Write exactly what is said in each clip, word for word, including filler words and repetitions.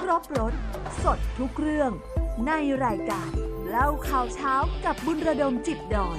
ครบรสสดทุกเรื่องในรายการเล่าข่าวเช้ากับบุญระดมจิตดอน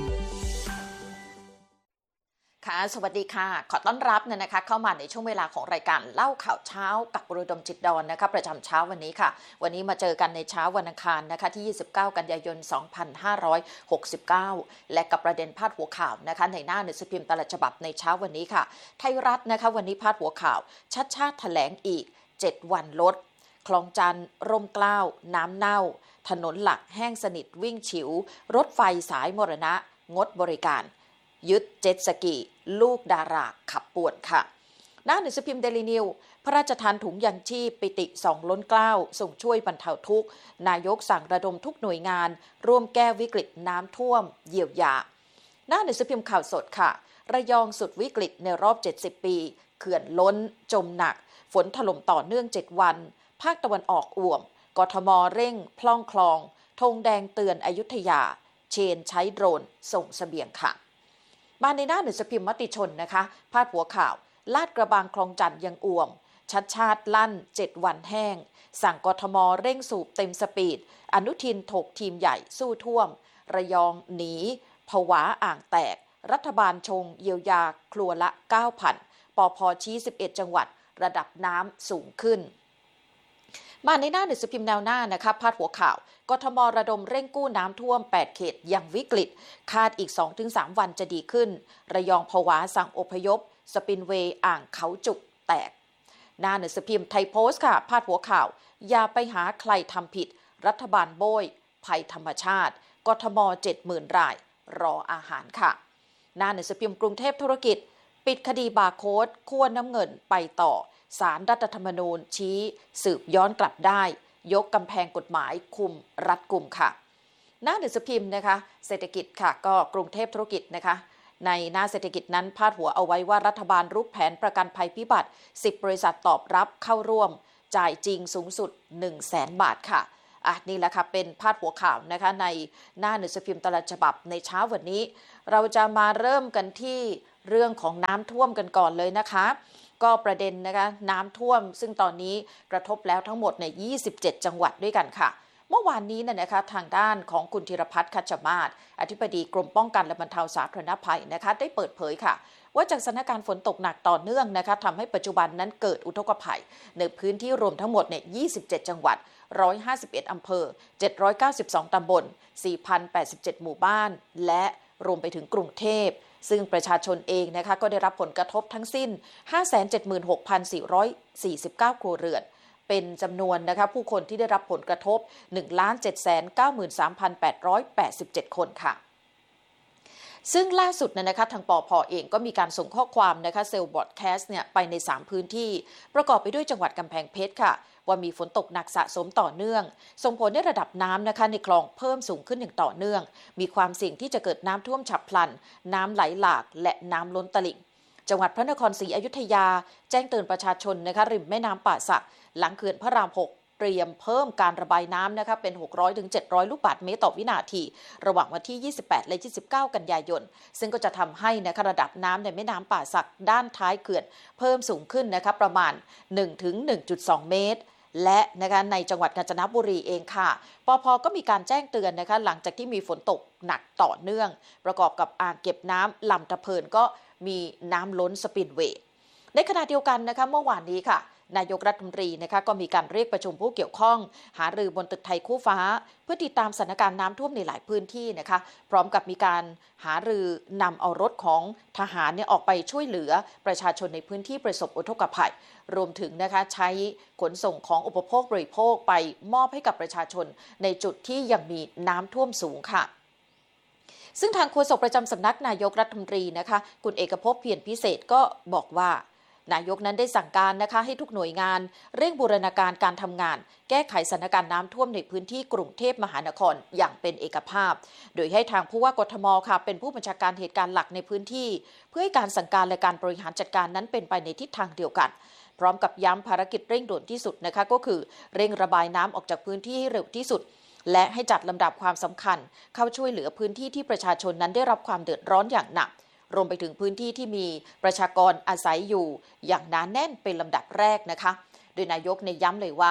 ค่ะสวัสดีค่ะขอต้อนรับเนี่ยนะคะเข้ามาในช่วงเวลาของรายการเล่าข่าวเช้ากับบุญระดมจิตดอนนะคะประจำเช้าวันนี้ค่ะวันนี้มาเจอกันในเช้าวันอังคารนะคะที่ยี่สิบเก้ากันยายนสองพันห้าร้อยหกสิบเก้าและกับประเด็นพาดหัวข่าวนะคะในหน้าหนังสือพิมพ์แต่ละฉบับในเช้าวันนี้ค่ะไทยรัฐนะคะวันนี้พาดหัวข่าวชัดชาติแถลงอีกเจ็ดวันลดคลองจันทร์ร่มเกล้าน้ำเน่าถนนหลักแห้งสนิทวิ่งฉิวรถไฟสายมรณะงดบริการยึดเจ็ตสกีลูกดาราขับป่วนค่ะหน้าหนังสือพิมพ์เดลินิวพระราชทานถุงยังชีพปิติสองล้นเกล้าส่งช่วยบรรเทาทุกข์นายกสั่งระดมทุกหน่วยงานร่วมแก้วิกฤตน้ำท่วมเยียวยาหน้าหนังสือพิมพ์ข่าวสดค่ะระยองสุดวิกฤตในรอบเจ็ดสิบปีเขื่อนล้นจมหนักฝนถล่มต่อเนื่องเจ็ดวันภาคตะวันออกอ่วมกทมเร่งพล่องคลองธงแดงเตือนอยุธยาเชนใช้โดรนส่งเสบียงค่ะมาในหน้าหนังสือพิมพ์มติชนนะคะพาดหัวข่าวลาดกระบังคลองจันทร์ยังอ่วมชัดชาติลั่นเจ็ดวันแห้งสั่งกทมเร่งสูบเต็มสปีดอนุทินถกทีมใหญ่สู้ท่วมระยองหนีผวาอ่างแตกรัฐบาลชงเยียวยาครัวละ เก้าพัน ปพชี้สิบเอ็ดจังหวัดระดับน้ำสูงขึ้นมาในหน้าหนังสือพิมพ์แนวหน้านะคะพาดหัวข่าวกทมระดมเร่งกู้น้ำท่วมแปดเขตยังวิกฤตคาดอีก สองถึงสาม วันจะดีขึ้นระยองผวาสั่งอพยพสปินเวย์อ่างเขาจุกแตกหน้าหนังสือพิมพ์ไทยโพสต์ค่ะพาดหัวข่าวอย่าไปหาใครทำผิดรัฐบาลโบยภัยธรรมชาติกทม เจ็ดหมื่น รายรออาหารค่ะหน้าหนังสือพิมพ์กรุงเทพธุรกิจปิดคดีบาร์โค้ดขั้วน้ำเงินไปต่อศาลรัฐธรรมนูญชี้สืบย้อนกลับได้ยกกำแพงกฎหมายคุมรัดกุมค่ะหน้าหนังสือพิมพ์นะคะเศรษฐกิจค่ะก็กรุงเทพธุรกิจนะคะในหน้าเศรษฐกิจนั้นพาดหัวเอาไว้ว่ารัฐบาลรุกแผนประกันภัยพิบัติสิบบริษัทตอบรับเข้าร่วมจ่ายจริงสูงสุด หนึ่งแสน บาทค่ะอ่ะนี่แหละค่ะเป็นพาดหัวข่าวนะคะในหน้าหนังสือพิมพ์แต่ละฉบับในเช้าวันนี้เราจะมาเริ่มกันที่เรื่องของน้ำท่วมกันก่อนเลยนะคะก็ประเด็นนะคะน้ำท่วมซึ่งตอนนี้กระทบแล้วทั้งหมดในยี่สิบเจ็ดจังหวัดด้วยกันค่ะเมื่อวานนี้นะนะคะทางด้านของคุณธีรพัฒน์คัชมาศอธิบดีกรมป้องกันและบรรเทาสาธารณภัยนะคะได้เปิดเผยค่ะว่าจากสถานการณ์ฝนตกหนักต่อเนื่องนะคะทำให้ปัจจุบันนั้นเกิดอุทกภัยในพื้นที่รวมทั้งหมดเนี่ยยี่สิบเจ็ดจังหวัดหนึ่งร้อยห้าสิบเอ็ดอำเภอเจ็ดร้อยเก้าสิบสองตำบล สี่พันแปดสิบเจ็ด หมู่บ้านและรวมไปถึงกรุงเทพซึ่งประชาชนเองนะคะก็ได้รับผลกระทบทั้งสิ้น ห้าแสนเจ็ดหมื่นหกพันสี่ร้อยสี่สิบเก้า ครัวเรือนเป็นจำนวนนะคะผู้คนที่ได้รับผลกระทบ หนึ่งล้านเจ็ดแสนเก้าหมื่นสามพันแปดร้อยแปดสิบเจ็ด คนค่ะซึ่งล่าสุดนะคะทางปภ.เองก็มีการส่งข้อความนะคะเซลล์บอดแคสต์เนี่ยไปในสามพื้นที่ประกอบไปด้วยจังหวัดกำแพงเพชรค่ะว่ามีฝนตกหนักสะสมต่อเนื่องส่งผลให้ระดับน้ำนะคะในคลองเพิ่มสูงขึ้นอย่างต่อเนื่องมีความเสี่ยงที่จะเกิดน้ำท่วมฉับพลันน้ำไหลหลากและน้ำล้นตลิ่งจังหวัดพระนครศรีอยุธยาแจ้งเตือนประชาชนนะคะริมแม่น้ำป่าสักหลังเขื่อนพระรามหกเตรียมเพิ่มการระบายน้ำนะคะเป็นหกร้อยถึงเจ็ดร้อยลูกบาศก์เมตรต่อวินาทีระหว่างวันที่ยี่สิบแปดและยี่สิบเก้ากันยายนซึ่งก็จะทำให้นะคะระดับน้ำในแม่น้ำป่าสักด้านท้ายเขื่อนเพิ่มสูงขึ้นนะคะประมาณ หนึ่งถึงหนึ่งจุดสอง เมตรและนะคะในจังหวัดกาญจนบุรีเองค่ะปภ.ก็มีการแจ้งเตือนนะคะหลังจากที่มีฝนตกหนักต่อเนื่องประกอบกับอ่างเก็บน้ำลำตะเพินก็มีน้ำล้นสปิลเวย์ในขณะเดียวกันนะคะเมื่อวานนี้ค่ะนายกรัฐมนตรีนะคะก็มีการเรียกประชุมผู้เกี่ยวข้องหารือบนตึกไทยคู่ฟ้าเพื่อติดตามสถานการณ์น้ำท่วมในหลายพื้นที่นะคะพร้อมกับมีการหารือนำเอารถของทหารเนี่ยออกไปช่วยเหลือประชาชนในพื้นที่ประสบอุทกภัยรวมถึงนะคะใช้ขนส่งของอุปโภคบริโภคไปมอบให้กับประชาชนในจุดที่ยังมีน้ำท่วมสูงค่ะซึ่งทางโฆษกประจำสำนักนายกรัฐมนตรีนะคะคุณเอกภพเพียรพิเศษก็บอกว่านายกนั้นได้สั่งการนะคะให้ทุกหน่วยงานเร่งบูรณาการการทำงานแก้ไขสถานการณ์น้ำท่วมในพื้นที่กรุงเทพมหานครอย่างเป็นเอกภาพโดยให้ทางผู้ว่ากทมค่ะเป็นผู้บัญชาการเหตุการณ์หลักในพื้นที่เพื่อให้การสั่งการและการบริหารจัดการนั้นเป็นไปในทิศทางเดียวกันพร้อมกับย้ำภารกิจเร่งด่วนที่สุดนะคะก็คือเร่งระบายน้ำออกจากพื้นที่ให้เร็วที่สุดและให้จัดลำดับความสำคัญเข้าช่วยเหลือพื้นที่ที่ประชาชนนั้นได้รับความเดือดร้อนอย่างหนัก รวมไปถึงพื้นที่ที่มีประชากรอาศัยอยู่อย่างหนาแน่นเป็นลำดับแรกนะคะโดยนายกในย้ำเลยว่า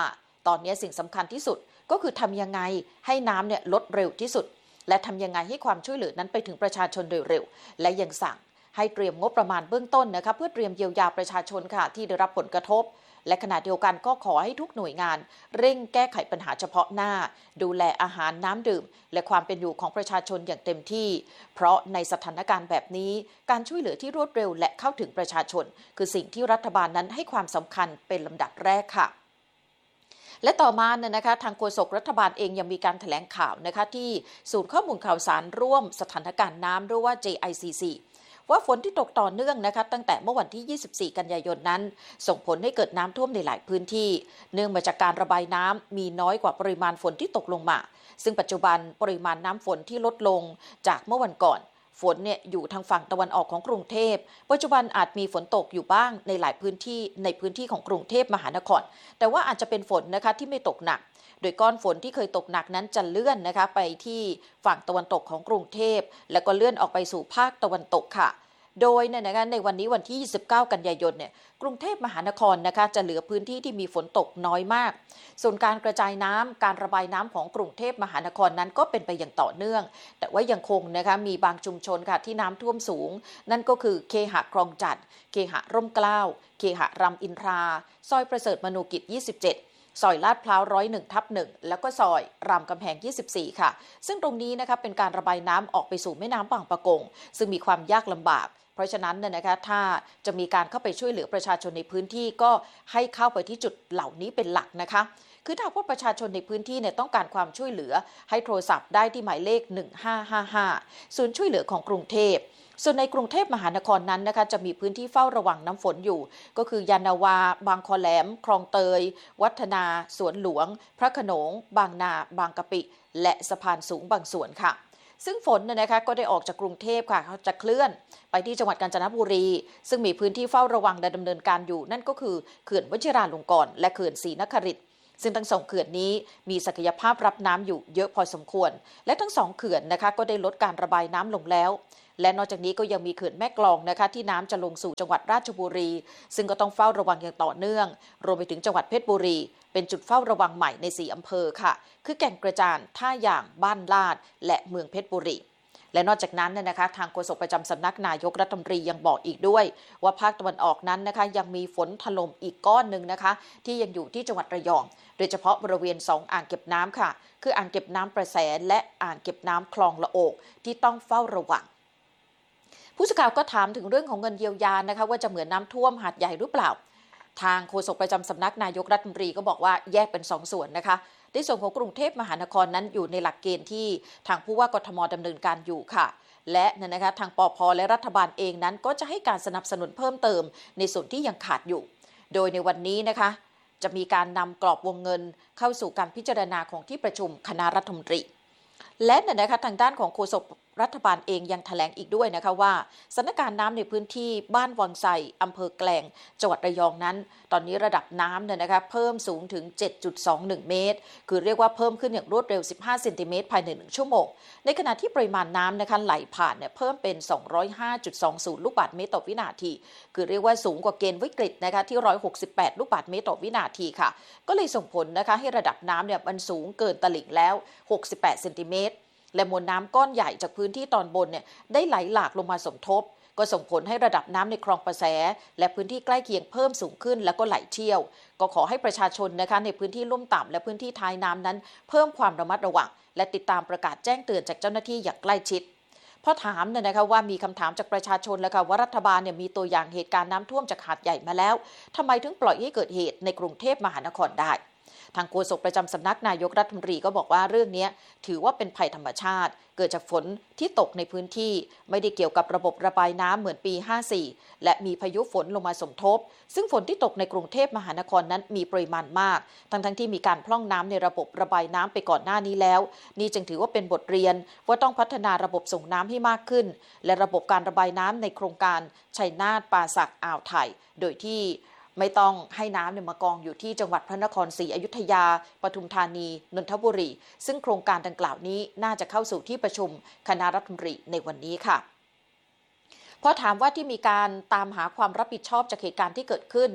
ตอนนี้สิ่งสำคัญที่สุดก็คือทำยังไงให้น้ำเนี่ยลดเร็วที่สุดและทำยังไงให้ความช่วยเหลือนั้นไปถึงประชาชนโดยเร็วและยังสั่งให้เตรียมงบประมาณเบื้องต้นนะคะเพื่อเตรียมเยียวยาประชาชนค่ะที่ได้รับผลกระทบและขณะเดียวกันก็ขอให้ทุกหน่วยงานเร่งแก้ไขปัญหาเฉพาะหน้าดูแลอาหารน้ำดื่มและความเป็นอยู่ของประชาชนอย่างเต็มที่เพราะในสถานการณ์แบบนี้การช่วยเหลือที่รวดเร็วและเข้าถึงประชาชนคือสิ่งที่รัฐบาลนั้นให้ความสำคัญเป็นลำดับแรกค่ะและต่อมาเนี่ยนะคะทางโฆษกรัฐบาลเองยังมีการแถลงข่าวนะคะที่ศูนย์ข้อมูลข่าวสารร่วมสถานการณ์น้ำหรือว่า เจ ไอ ซี ซี ว่าฝนที่ตกต่อเนื่องนะคะตั้งแต่เมื่อวันที่ยี่สิบสี่กันยายนนั้นส่งผลให้เกิดน้ำท่วมในหลายพื้นที่เนื่องมาจากการระบายน้ำมีน้อยกว่าปริมาณฝนที่ตกลงมาซึ่งปัจจุบันปริมาณน้ำฝนที่ลดลงจากเมื่อวันก่อนฝนเนี่ยอยู่ทางฝั่งตะวันออกของกรุงเทพปัจจุบันอาจมีฝนตกอยู่บ้างในหลายพื้นที่ในพื้นที่ของกรุงเทพมหานครแต่ว่าอาจจะเป็นฝนนะคะที่ไม่ตกหนักโดยก้อนฝนที่เคยตกหนักนั้นจะเลื่อนนะคะไปที่ฝั่งตะวันตกของกรุงเทพแล้วก็เลื่อนออกไปสู่ภาคตะวันตกค่ะโดยเนี่ยนะคะในวันนี้วันที่ยี่สิบเก้ากันยายนเนี่ยกรุงเทพมหานครนะคะจะเหลือพื้นที่ที่มีฝนตกน้อยมากส่วนการกระจายน้ำการระบายน้ำของกรุงเทพมหานครนั้นก็เป็นไปอย่างต่อเนื่องแต่ว่ายังคงนะคะมีบางชุมชนค่ะที่น้ำท่วมสูงนั่นก็คือเคหะคลองจันทน์เคหะร่มเกล้าเคหะรามอินทราซอยประเสริฐมนูกิจยี่สิบเจ็ดซอยลาดพร้าวหนึ่งศูนย์หนึ่งทับหนึ่งแล้วก็ซอยรามคำแหงยี่สิบสี่ค่ะซึ่งตรงนี้นะคะเป็นการระบายน้ำออกไปสู่แม่น้ำบางปะกงซึ่งมีความยากลำบากเพราะฉะนั้นเนี่ยนะคะถ้าจะมีการเข้าไปช่วยเหลือประชาชนในพื้นที่ก็ให้เข้าไปที่จุดเหล่านี้เป็นหลักนะคะคือถ้าว่าประชาชนในพื้นที่เนี่ยต้องการความช่วยเหลือให้โทรศัพท์ได้ที่หมายเลขหนึ่งห้าห้าห้าศูนย์ช่วยเหลือของกรุงเทพส่วนในกรุงเทพมหานครนั้นนะคะจะมีพื้นที่เฝ้าระวังน้ำฝนอยู่ก็คือยานนาวาบางคอแหลมคลองเตยวัฒนาสวนหลวงพระโขนงบางนาบางกะปิและสะพานสูงบางส่วนค่ะซึ่งฝนเนี่ยนะคะก็ได้ออกจากกรุงเทพค่ะเขาจะเคลื่อนไปที่จังหวัดกาญจนบุรีซึ่งมีพื้นที่เฝ้าระวังและดำเนินการอยู่นั่นก็คือเขื่อนวชิราลงกรณ์และเขื่อนศรีนครินทร์ซึ่งทั้งสองเขื่อนนี้มีศักยภาพรับน้ำอยู่เยอะพอสมควรและทั้งสองเขื่อนนะคะก็ได้ลดการระบายน้ำลงแล้วและนอกจากนี้ก็ยังมีเขื่อนแม่กลองนะคะที่น้ำจะลงสู่จังหวัดราชบุรีซึ่งก็ต้องเฝ้าระวังอย่างต่อเนื่องรวมไปถึงจังหวัดเพชรบุรีเป็นจุดเฝ้าระวังใหม่ในสี่อำเภอค่ะคือแก่งกระจานท่าอย่างบ้านลาดและเมืองเพชรบุรีและนอกจากนั้นเนี่ยนะคะทางโฆษกประจำสำนักนายกรัฐมนตรียังบอกอีกด้วยว่าภาคตะวันออกนั้นนะคะยังมีฝนถล่มอีกก้อนหนึ่งนะคะที่ยังอยู่ที่จังหวัดระยองโดยเฉพาะบริเวณสองอ่างเก็บน้ำค่ะคืออ่างเก็บน้ำประแสและอ่างเก็บน้ำคลองละโอกที่ต้องเฝ้าระวังผู้สื่อข่าวก็ถามถึงเรื่องของเงินเยียวยานะคะว่าจะเหมือนน้ำท่วมหาดใหญ่หรือเปล่าทางโฆษกประจำสำนักนายกรัฐมนตรีก็บอกว่าแยกเป็นสองส่วนนะคะในส่วนของกรุงเทพมหานครนั้นอยู่ในหลักเกณฑ์ที่ทางผู้ว่ากทมดำเนินการอยู่ค่ะและนะคะทางปภ.และรัฐบาลเองนั้นก็จะให้การสนับสนุนเพิ่มเติมในส่วนที่ยังขาดอยู่โดยในวันนี้นะคะจะมีการนำกรอบวงเงินเข้าสู่การพิจารณาของที่ประชุมคณะรัฐมนตรีและนะคะทางด้านของโฆษกรัฐบาลเองยังแถลงอีกด้วยนะคะว่าสถานการณ์น้ำในพื้นที่บ้านวังไสอำเภอแกลงจังหวัดระยองนั้นตอนนี้ระดับน้ำเนี่ยนะคะเพิ่มสูงถึง เจ็ดจุดสองหนึ่ง เมตรคือเรียกว่าเพิ่มขึ้นอย่างรวดเร็วสิบห้าเซนติเมตรภายในหนึ่งชั่วโมงในขณะที่ปริมาณน้ำนะคะไหลผ่านเนี่ยเพิ่มเป็น สองร้อยห้าจุดสองศูนย์ ลูกบาศก์เมตรต่อวินาทีคือเรียกว่าสูงกว่าเกณฑ์วิกฤตนะคะที่หนึ่งร้อยหกสิบแปดลูกบาศก์เมตรต่อวินาทีค่ะก็เลยส่งผลนะคะให้ระดับน้ำเนี่ยมันสูงเกินตลิ่งแล้วหกสิบแปดเซนติเมตรและมวลน้ำก้อนใหญ่จากพื้นที่ตอนบนเนี่ยได้ไหลหลากลงมาสมทบก็ส่งผลให้ระดับน้ำในคลองประแสและพื้นที่ใกล้เคียงเพิ่มสูงขึ้นแล้วก็ไหลเชี่ยวก็ขอให้ประชาชนนะคะในพื้นที่ลุ่มต่ำและพื้นที่ท้ายน้ำนั้นเพิ่มความระมัดระวังและติดตามประกาศแจ้งเตือนจากเจ้าหน้าที่อย่างใกล้ชิดพอถามเนี่ยนะคะว่ามีคำถามจากประชาชนแล้วค่ะว่ารัฐบาลเนี่ยมีตัวอย่างเหตุการณ์น้ำท่วมจากหาดใหญ่มาแล้วทำไมถึงปล่อยให้เกิดเหตุในกรุงเทพมหานครได้ทางโฆษกประจำสำนักนายกรัฐมนตรีก็บอกว่าเรื่องนี้ถือว่าเป็นภัยธรรมชาติเกิดจากฝนที่ตกในพื้นที่ไม่ได้เกี่ยวกับระบบระบายน้ำเหมือนปีห้าสี่และมีพายุฝนลงมาสมทบซึ่งฝนที่ตกในกรุงเทพมหานครนั้นมีปริมาณมากทั้งทั้งที่มีการพร่องน้ำในระบบระบายน้ำไปก่อนหน้านี้แล้วนี่จึงถือว่าเป็นบทเรียนว่าต้องพัฒนาระบบส่งน้ำให้มากขึ้นและระบบการระบายน้ำในโครงการชัยนาทป่าสักอ่าวไทยโดยที่ไม่ต้องให้น้ำเนี่ยมากองอยู่ที่จังหวัดพระนครศรีอยุธยาปทุมธานีนนทบุรีซึ่งโครงการดังกล่าวนี้น่าจะเข้าสู่ที่ประชุมคณะรัฐมนตรีในวันนี้ค่ะพอถามว่าที่มีการตามหาความรับผิดชอบจากเหตุการณ์ที่เกิดขึ้นโฆ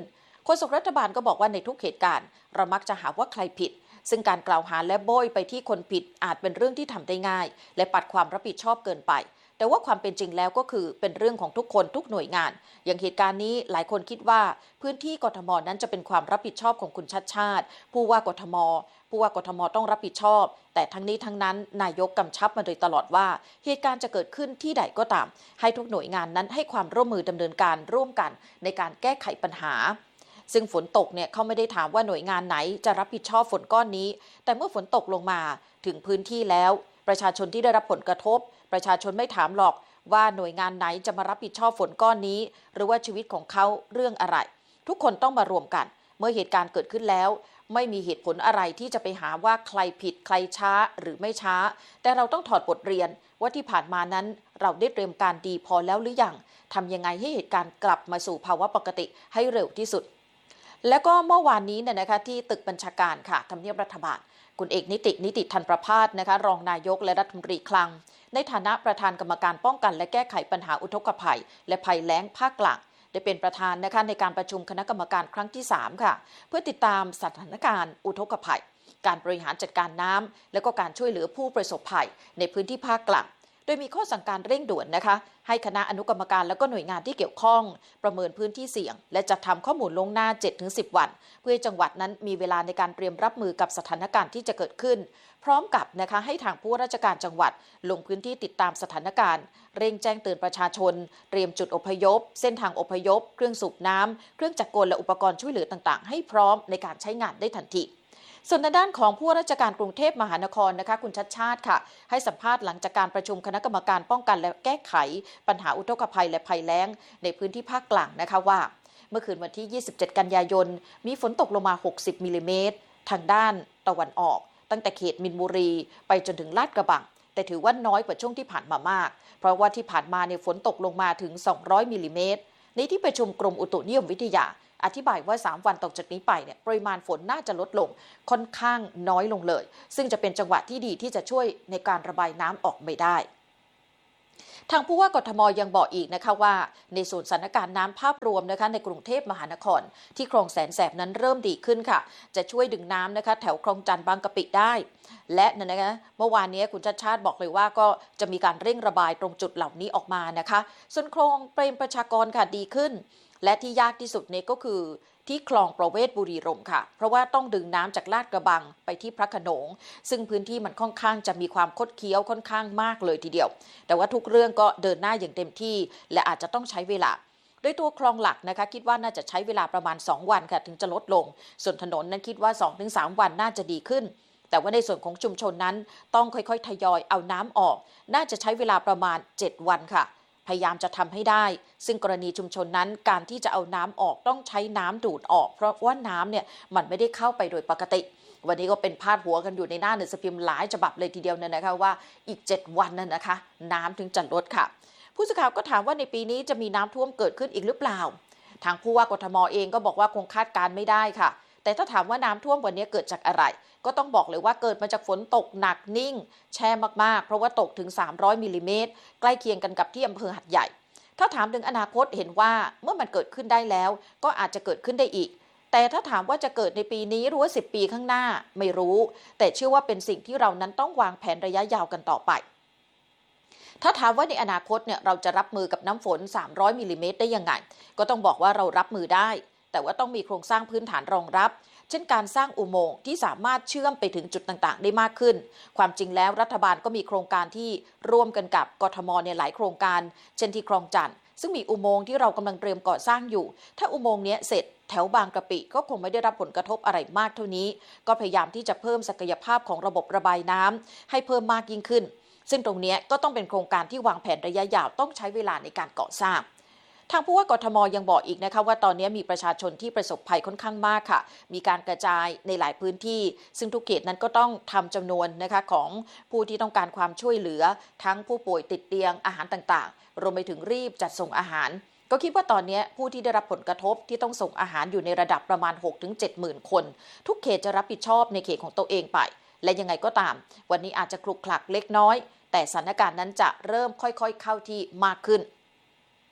ฆษกรัฐบาลก็บอกว่าในทุกเหตุการณ์เรามักจะหาว่าใครผิดซึ่งการกล่าวหาและโบยไปที่คนผิดอาจเป็นเรื่องที่ทำได้ง่ายและปัดความรับผิดชอบเกินไปแต่ว่าความเป็นจริงแล้วก็คือเป็นเรื่องของทุกคนทุกหน่วยงานอย่างเหตุการณ์นี้หลายคนคิดว่าพื้นที่กทมนั้นจะเป็นความรับผิดชอบของคุณชัชชาติผู้ว่ากทมผู้ว่ากทมต้องรับผิดชอบแต่ทั้งนี้ทั้งนั้นนายกกำชับมาโดยตลอดว่าเหตุการณ์จะเกิดขึ้นที่ใดก็ตามให้ทุกหน่วยงานนั้นให้ความร่วมมือดำเนินการร่วมกันในการแก้ไขปัญหาซึ่งฝนตกเนี่ยเขาไม่ได้ถามว่าหน่วยงานไหนจะรับผิดชอบฝนก้อนนี้แต่เมื่อฝนตกลงมาถึงพื้นที่แล้วประชาชนที่ได้รับผลกระทบประชาชนไม่ถามหรอกว่าหน่วยงานไหนจะมารับผิดชอบฝนก้อนนี้หรือว่าชีวิตของเขาเรื่องอะไรทุกคนต้องมารวมกันเมื่อเหตุการณ์เกิดขึ้นแล้วไม่มีเหตุผลอะไรที่จะไปหาว่าใครผิดใครช้าหรือไม่ช้าแต่เราต้องถอดบทเรียนว่าที่ผ่านมานั้นเราได้เตรียมการดีพอแล้วหรือยังทำยังไงให้เหตุการณ์กลับมาสู่ภาวะปกติให้เร็วที่สุดแล้วก็เมื่อวานนี้เนี่ยนะคะที่ตึกบัญชาการค่ะทำเนียบรัฐบาลคุณเอกนิตินิติธันประภาสนะคะรองนายกและรัฐมนตรีคลังในฐานะประธานกรรมการป้องกันและแก้ไขปัญหาอุทกภัยและภัยแล้งภาคกลางได้เป็นประธานนะคะในการประชุมคณะกรรมการครั้งที่สามค่ะเพื่อติดตามสถานการณ์อุทกภัยการบริหารจัดการน้ำและก็การช่วยเหลือผู้ประสบภัยในพื้นที่ภาคกลางโดยมีข้อสั่งการเร่งด่วนนะคะให้คณะอนุกรรมการและก็หน่วยงานที่เกี่ยวข้องประเมินพื้นที่เสี่ยงและจัดทำข้อมูลล่วงหน้า เจ็ดถึงสิบ วันเพื่อให้จังหวัดนั้นมีเวลาในการเตรียมรับมือกับสถานการณ์ที่จะเกิดขึ้นพร้อมกับนะคะให้ทางผู้ว่าราชการจังหวัดลงพื้นที่ติดตามสถานการณ์เร่งแจ้งเตือนประชาชนเตรียมจุดอพยพเส้นทางอพยพเครื่องสูบน้ำเครื่องจักรกลและอุปกรณ์ช่วยเหลือต่างๆให้พร้อมในการใช้งานได้ทันทีส่วนในด้านของผู้ว่าราชการกรุงเทพมหานครนะคะคุณชัชชาติค่ะให้สัมภาษณ์หลังจากการประชุมคณะกรรมการป้องกันและแก้ไขปัญหาอุทกภัยและภัยแล้งในพื้นที่ภาคกลางนะคะว่าเมื่อคืนวันที่ยี่สิบเจ็ดกันยายนมีฝนตกลงมาหกสิบมิลลิเมตรทางด้านตะวันออกตั้งแต่เขตมินบุรีไปจนถึงลาดกระบังแต่ถือว่าน้อยกว่าช่วงที่ผ่านมามากเพราะว่าที่ผ่านมาเนี่ยฝนตกลงมาถึงสองร้อยมิลลิเมตรในที่ประชุมกรมอุตุนิยมวิทยาอธิบายว่าสามวันต่อจากนี้ไปเนี่ยปริมาณฝนน่าจะลดลงค่อนข้างน้อยลงเลยซึ่งจะเป็นจังหวะที่ดีที่จะช่วยในการระบายน้ำออกไปได้ทางผู้ว่ากทมยังบอกอีกนะคะว่าในส่วนสถานการณ์น้ำภาพรวมนะคะในกรุงเทพมหานครที่คลองแสนแสบนั้นเริ่มดีขึ้นค่ะจะช่วยดึงน้ำนะคะแถวคลองจันทน์บางกะปิได้และนะคะเมื่อวานนี้คุณชัชชาติบอกเลยว่าก็จะมีการเร่งระบายตรงจุดเหล่านี้ออกมานะคะส่วนคลองเปรมประชากรค่ะดีขึ้นและที่ยากที่สุดเนี่ยก็คือที่คลองประเวศบุรีรัมย์ค่ะเพราะว่าต้องดึงน้ำจากลาดกระบังไปที่พระโขนงซึ่งพื้นที่มันค่อนข้างจะมีความคดเคี้ยวค่อนข้างมากเลยทีเดียวแต่ว่าทุกเรื่องก็เดินหน้าอย่างเต็มที่และอาจจะต้องใช้เวลาโดยตัวคลองหลักนะคะคิดว่าน่าจะใช้เวลาประมาณสองวันค่ะถึงจะลดลงส่วนถนนนั้นคิดว่า สองถึงสาม วันน่าจะดีขึ้นแต่ว่าในส่วนของชุมชนนั้นต้องค่อยๆทยอยเอาน้ำออกน่าจะใช้เวลาประมาณเจ็ดวันค่ะพยายามจะทำให้ได้ซึ่งกรณีชุมชนนั้นการที่จะเอาน้ำออกต้องใช้น้ำดูดออกเพราะว่าน้ำเนี่ยมันไม่ได้เข้าไปโดยปกติวันนี้ก็เป็นพาดหัวกันอยู่ในหน้าหนังสือพิมพ์หลายฉบับเลยทีเดียวเนี่ยนะคะว่าอีกเจ็ดวันนั่นนะคะน้ำถึงจะลดค่ะผู้สื่อข่าวก็ถามว่าในปีนี้จะมีน้ำท่วมเกิดขึ้นอีกหรือเปล่าทางผู้ว่ากทมเองก็บอกว่าคงคาดการไม่ได้ค่ะแต่ถ้าถามว่าน้ำท่วมวันนี้เกิดจากอะไรก็ต้องบอกเลยว่าเกิดมาจากฝนตกหนักนิ่งแช่มากๆเพราะว่าตกถึงสามร้อยมิลลิเมตรใกล้เคียงกันกับที่อำเภอหัดใหญ่ถ้าถามถึงอนาคตเห็นว่าเมื่อมันเกิดขึ้นได้แล้วก็อาจจะเกิดขึ้นได้อีกแต่ถ้าถามว่าจะเกิดในปีนี้หรือว่าสิบปีข้างหน้าไม่รู้แต่เชื่อว่าเป็นสิ่งที่เรานั้นต้องวางแผนระยะยาวกันต่อไปถ้าถามว่าในอนาคตเนี่ยเราจะรับมือกับน้ำฝนสามร้อยมิลลิเมตรได้ยังไงก็ต้องบอกว่าเรารับมือได้แต่ว่าต้องมีโครงสร้างพื้นฐานรองรับเช่นการสร้างอุโมงค์ที่สามารถเชื่อมไปถึงจุดต่างๆได้มากขึ้นความจริงแล้วรัฐบาลก็มีโครงการที่ร่วมกันกับกทมในหลายโครงการเช่นที่คลองจันทน์ซึ่งมีอุโมงค์ที่เรากำลังเตรียมก่อสร้างอยู่ถ้าอุโมงค์นี้เสร็จแถวบางกะปิก็คงไม่ได้รับผลกระทบอะไรมากเท่านี้ก็พยายามที่จะเพิ่มศักยภาพของระบบระบายน้ำให้เพิ่มมากยิ่งขึ้นซึ่งตรงนี้ก็ต้องเป็นโครงการที่วางแผนระยะยาวต้องใช้เวลาในการก่อสร้างทางผู้ว่ากทมยังบอกอีกนะคะว่าตอนนี้มีประชาชนที่ประสบภัยค่อนข้างมากค่ะมีการกระจายในหลายพื้นที่ซึ่งทุกเขตนั้นก็ต้องทำจำนวนนะคะของผู้ที่ต้องการความช่วยเหลือทั้งผู้ป่วยติดเตียงอาหารต่างๆรวมไปถึงรีบจัดส่งอาหารก็คิดว่าตอนนี้ผู้ที่ได้รับผลกระทบที่ต้องส่งอาหารอยู่ในระดับประมาณ หกถึงเจ็ดหมื่น คนทุกเขตจะรับผิดชอบในเขตของตัวเองไปและยังไงก็ตามวันนี้อาจจะคลุกคลักเล็กน้อยแต่สถานการณ์นั้นจะเริ่มค่อยๆเข้าที่มากขึ้น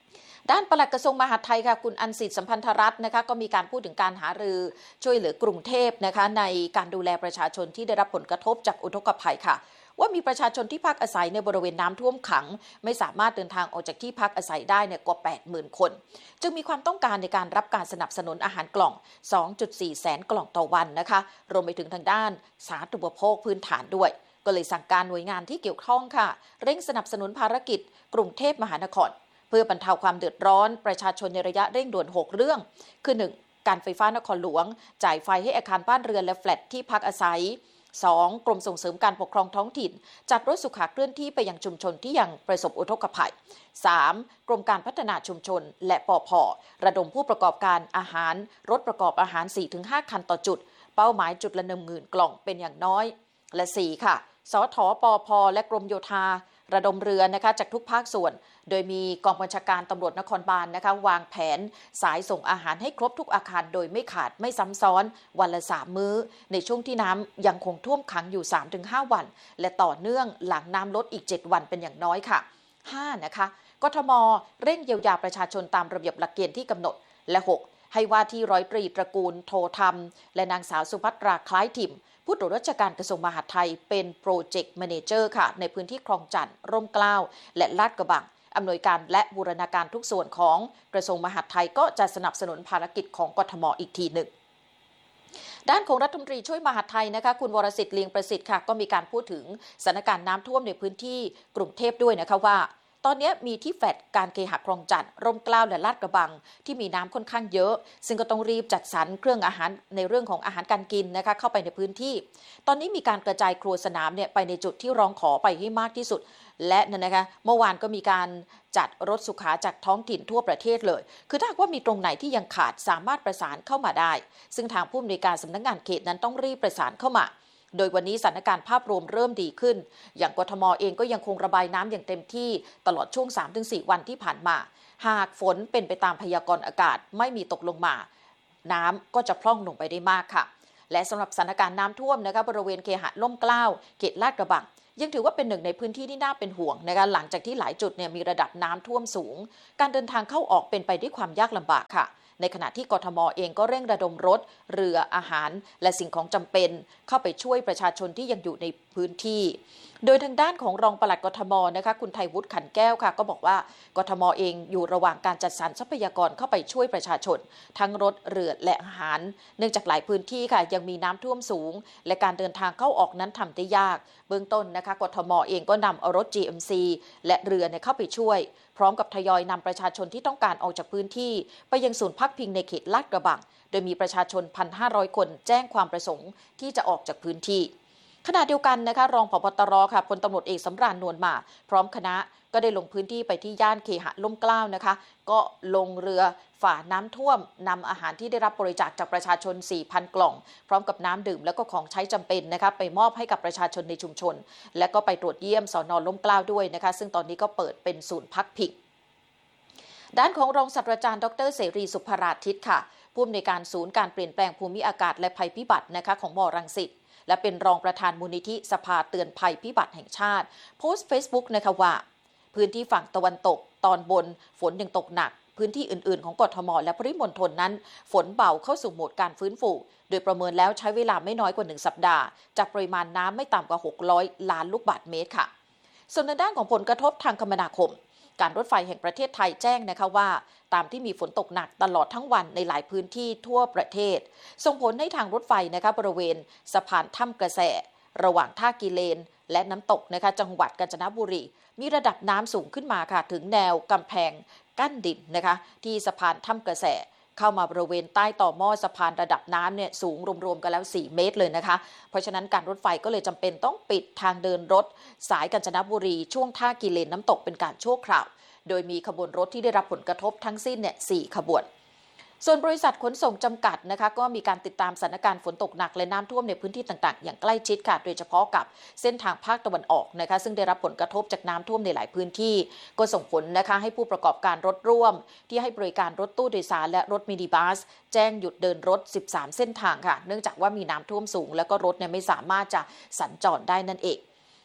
ด้านปลัดกระทรวงมหาดไทยค่ะคุณอัญสิทธิ์สัมพันธรัตน์นะคะก็มีการพูดถึงการหารือช่วยเหลือกรุงเทพนะคะในการดูแลประชาชนที่ได้รับผลกระทบจากอุทกภัยค่ะว่ามีประชาชนที่พักอาศัยในบริเวณน้ำท่วมขังไม่สามารถเดินทางออกจากที่พักอาศัยได้เนี่ยกว่า แปดหมื่น คนจึงมีความต้องการในการรับการสนับสนุนอาหารกล่อง สองจุดสี่ แสนกล่องต่อวันนะคะรวมไปถึงทางด้านสาธารณูปโภคพื้นฐานด้วยก็เลยสั่งการหน่วยงานที่เกี่ยวข้องค่ะเร่งสนับสนุนภารกิจกรุงเทพมหานครเพื่อบรรเทาความเดือดร้อนประชาชนในระยะเร่งด่วนหกเรื่องคือ หนึ่ง การไฟฟ้านครหลวงจ่ายไฟให้อาคารบ้านเรือนและแฟลตที่พักอาศัย สอง กรมส่งเสริมการปกครองท้องถิ่นจัดรถสุขาเคลื่อนที่ไปยังชุมชนที่ยังประสบอุทกภัย สาม กรมการพัฒนาชุมชนและปภ.ระดมผู้ประกอบการอาหารรถประกอบอาหาร สี่ถึงห้า คันต่อจุดเป้าหมายจุดละ หนึ่งหมื่น กล่องเป็นอย่างน้อยและ สี่ ค่ะสทปภ.และกรมโยธาระดมเรือนะคะจากทุกภาคส่วนโดยมีกองบัญชาการตำรวจนครบาลนะคะวางแผนสายส่งอาหารให้ครบทุกอาคารโดยไม่ขาดไม่ซ้ำซ้อนวันละสามมื้อในช่วงที่น้ำยังคงท่วมขังอยู่ สามถึงห้า วันและต่อเนื่องหลังน้ำลดอีกเจ็ดวันเป็นอย่างน้อยค่ะ ห้า นะคะกทม.เร่งเยียวยาประชาชนตามระเบียบหลักเกณฑ์ที่กำหนดและ หก ให้ว่าที่ร้อยตรีตระกูลโทธรรมและนางสาวสุภัตราคล้ายถิ่มผู้ตรวจราชการกระทรวงมหาดไทยเป็นโปรเจกต์แมเนเจอร์ค่ะในพื้นที่คลองจันทน์ร่มเกล้าและลาดกระบังอำนวยการและบูรณาการทุกส่วนของกระทรวงมหาดไทยก็จะสนับสนุนภารกิจของกทมอีกทีหนึ่งด้านของรัฐมนตรีช่วยมหาดไทยนะคะคุณวรสิทธิ์เลียงประสิทธิ์ค่ะก็มีการพูดถึงสถานการณ์น้ำท่วมในพื้นที่กรุงเทพด้วยนะคะว่าตอนนี้มีที่แฟลตการเคหะคลองจันทน์ร่มเกล้าและลาดกระบังที่มีน้ำค่อนข้างเยอะซึ่งก็ต้องรีบจัดสรรเครื่องอาหารในเรื่องของอาหารการกินนะคะเข้าไปในพื้นที่ตอนนี้มีการกระจายครัวสนามเนี่ยไปในจุดที่ร้องขอไปให้มากที่สุดและนะคะเมื่อวานก็มีการจัดรถสุขาจากท้องถิ่นทั่วประเทศเลยคือถ้าว่ามีตรงไหนที่ยังขาดสามารถประสานเข้ามาได้ซึ่งทางผู้อำนวยการสำนักงานเขตนั้นต้องรีบประสานเข้ามาโดยวันนี้สถานการณ์ภาพรวมเริ่มดีขึ้นอย่างกทม.เองก็ยังคงระบายน้ำอย่างเต็มที่ตลอดช่วง สามถึงสี่ วันที่ผ่านมาหากฝนเป็นไปตามพยากรณ์อากาศไม่มีตกลงมาน้ำก็จะพร่องลงไปได้มากค่ะและสำหรับสถานการณ์น้ำท่วมนะคะบริเวณเคหะร่มเกล้าเขตลาดกระบังยังถือว่าเป็นหนึ่งในพื้นที่ที่น่าเป็นห่วงนะคะหลังจากที่หลายจุดเนี่ยมีระดับน้ำท่วมสูงการเดินทางเข้าออกเป็นไปด้วยความยากลำบากค่ะในขณะที่กทม.เองก็เร่งระดมรถเรืออาหารและสิ่งของจำเป็นเข้าไปช่วยประชาชนที่ยังอยู่ในพื้นที่โดยทางด้านของรองปลัดกทม.นะคะคุณไทยวุฒิขันแก้วค่ะก็บอกว่ากทม.เองอยู่ระหว่างการจัดสรรทรัพยากรเข้าไปช่วยประชาชนทั้งรถเรือและอาหารเนื่องจากหลายพื้นที่ค่ะยังมีน้ำท่วมสูงและการเดินทางเข้าออกนั้นทำได้ยากเบื้องต้นนะคะกทม.เองก็นำเอารถ จี เอ็ม ซี และเรือเนี่ยเข้าไปช่วยพร้อมกับทยอยนำประชาชนที่ต้องการออกจากพื้นที่ไปยังศูนย์พักพิงในเขตลาดกระบังโดยมีประชาชน หนึ่งพันห้าร้อย คนแจ้งความประสงค์ที่จะออกจากพื้นที่ขณะเดียวกันนะคะรองผบ.ตร.ค่ะพลตำรวจเอกสำราญนวลมาพร้อมคณะก็ได้ลงพื้นที่ไปที่ย่านเคหะร่มเกล้านะคะก็ลงเรือฝ่าน้ำท่วมนำอาหารที่ได้รับบริจาคจากประชาชน สี่พัน กล่องพร้อมกับน้ำดื่มแล้วก็ของใช้จำเป็นนะคะไปมอบให้กับประชาชนในชุมชนและก็ไปตรวจเยี่ยมสน.ร่มเกล้าด้วยนะคะซึ่งตอนนี้ก็เปิดเป็นศูนย์พักพิงด้านของรองศาสตราจารย์ดรเสรีสุภราทิตย์ค่ะผู้อำนวยการศูนย์การเปลี่ยนแปลงภูมิอากาศและภัยพิบัตินะคะของม.รังสิตและเป็นรองประธานมูลนิธิสภาเตือนภัยพิบัติแห่งชาติโพสต์ Facebook นะคะว่าพื้นที่ฝั่งตะวันตกตอนบนฝนยังตกหนักพื้นที่อื่นๆของกทม.และปริมณฑลนั้นฝนเบาเข้าสู่โหมดการฟื้นฟูโดยประเมินแล้วใช้เวลาไม่น้อยกว่าหนึ่งสัปดาห์จากปริมาณน้ำไม่ต่ำกว่าหกร้อยล้านลูกบาศก์เมตรค่ะส่วนในด้านของผลกระทบทางคมนาคมการรถไฟแห่งประเทศไทยแจ้งนะคะว่าตามที่มีฝนตกหนักตลอดทั้งวันในหลายพื้นที่ทั่วประเทศส่งผลให้ทางรถไฟนะคะบริเวณสะพานถ้ำกระแสระหว่างท่ากิเลนและน้ำตกนะคะจังหวัดกาญจนบุรีมีระดับน้ำสูงขึ้นมาค่ะถึงแนวกำแพงกั้นดินนะคะที่สะพานถ้ำกระแสเข้ามาบริเวณใต้ต่อหม้อสะพานระดับน้ำเนี่ยสูงรวมๆกันแล้วสี่เมตรเลยนะคะเพราะฉะนั้นการรถไฟก็เลยจำเป็นต้องปิดทางเดินรถสายกาญจนบุรีช่วงท่ากิเลนน้ำตกเป็นการชั่วคราวโดยมีขบวนรถที่ได้รับผลกระทบทั้งสิ้นเนี่ยสี่ขบวนส่วนบริษัทขนส่งจำกัดนะคะก็มีการติดตามสถานการณ์ฝนตกหนักและน้ำท่วมในพื้นที่ต่างๆอย่างใกล้ชิดค่ะโดยเฉพาะกับเส้นทางภาคตะวันออกนะคะซึ่งได้รับผลกระทบจากน้ำท่วมในหลายพื้นที่ก็ส่งผลนะคะให้ผู้ประกอบการรถร่วมที่ให้บริการรถตู้โดยสารและรถมินิบัสแจ้งหยุดเดินรถสิบสามเส้นทางค่ะเนื่องจากว่ามีน้ำท่วมสูงแล้วก็รถเนี่ยไม่สามารถจะสัญจรได้นั่นเอง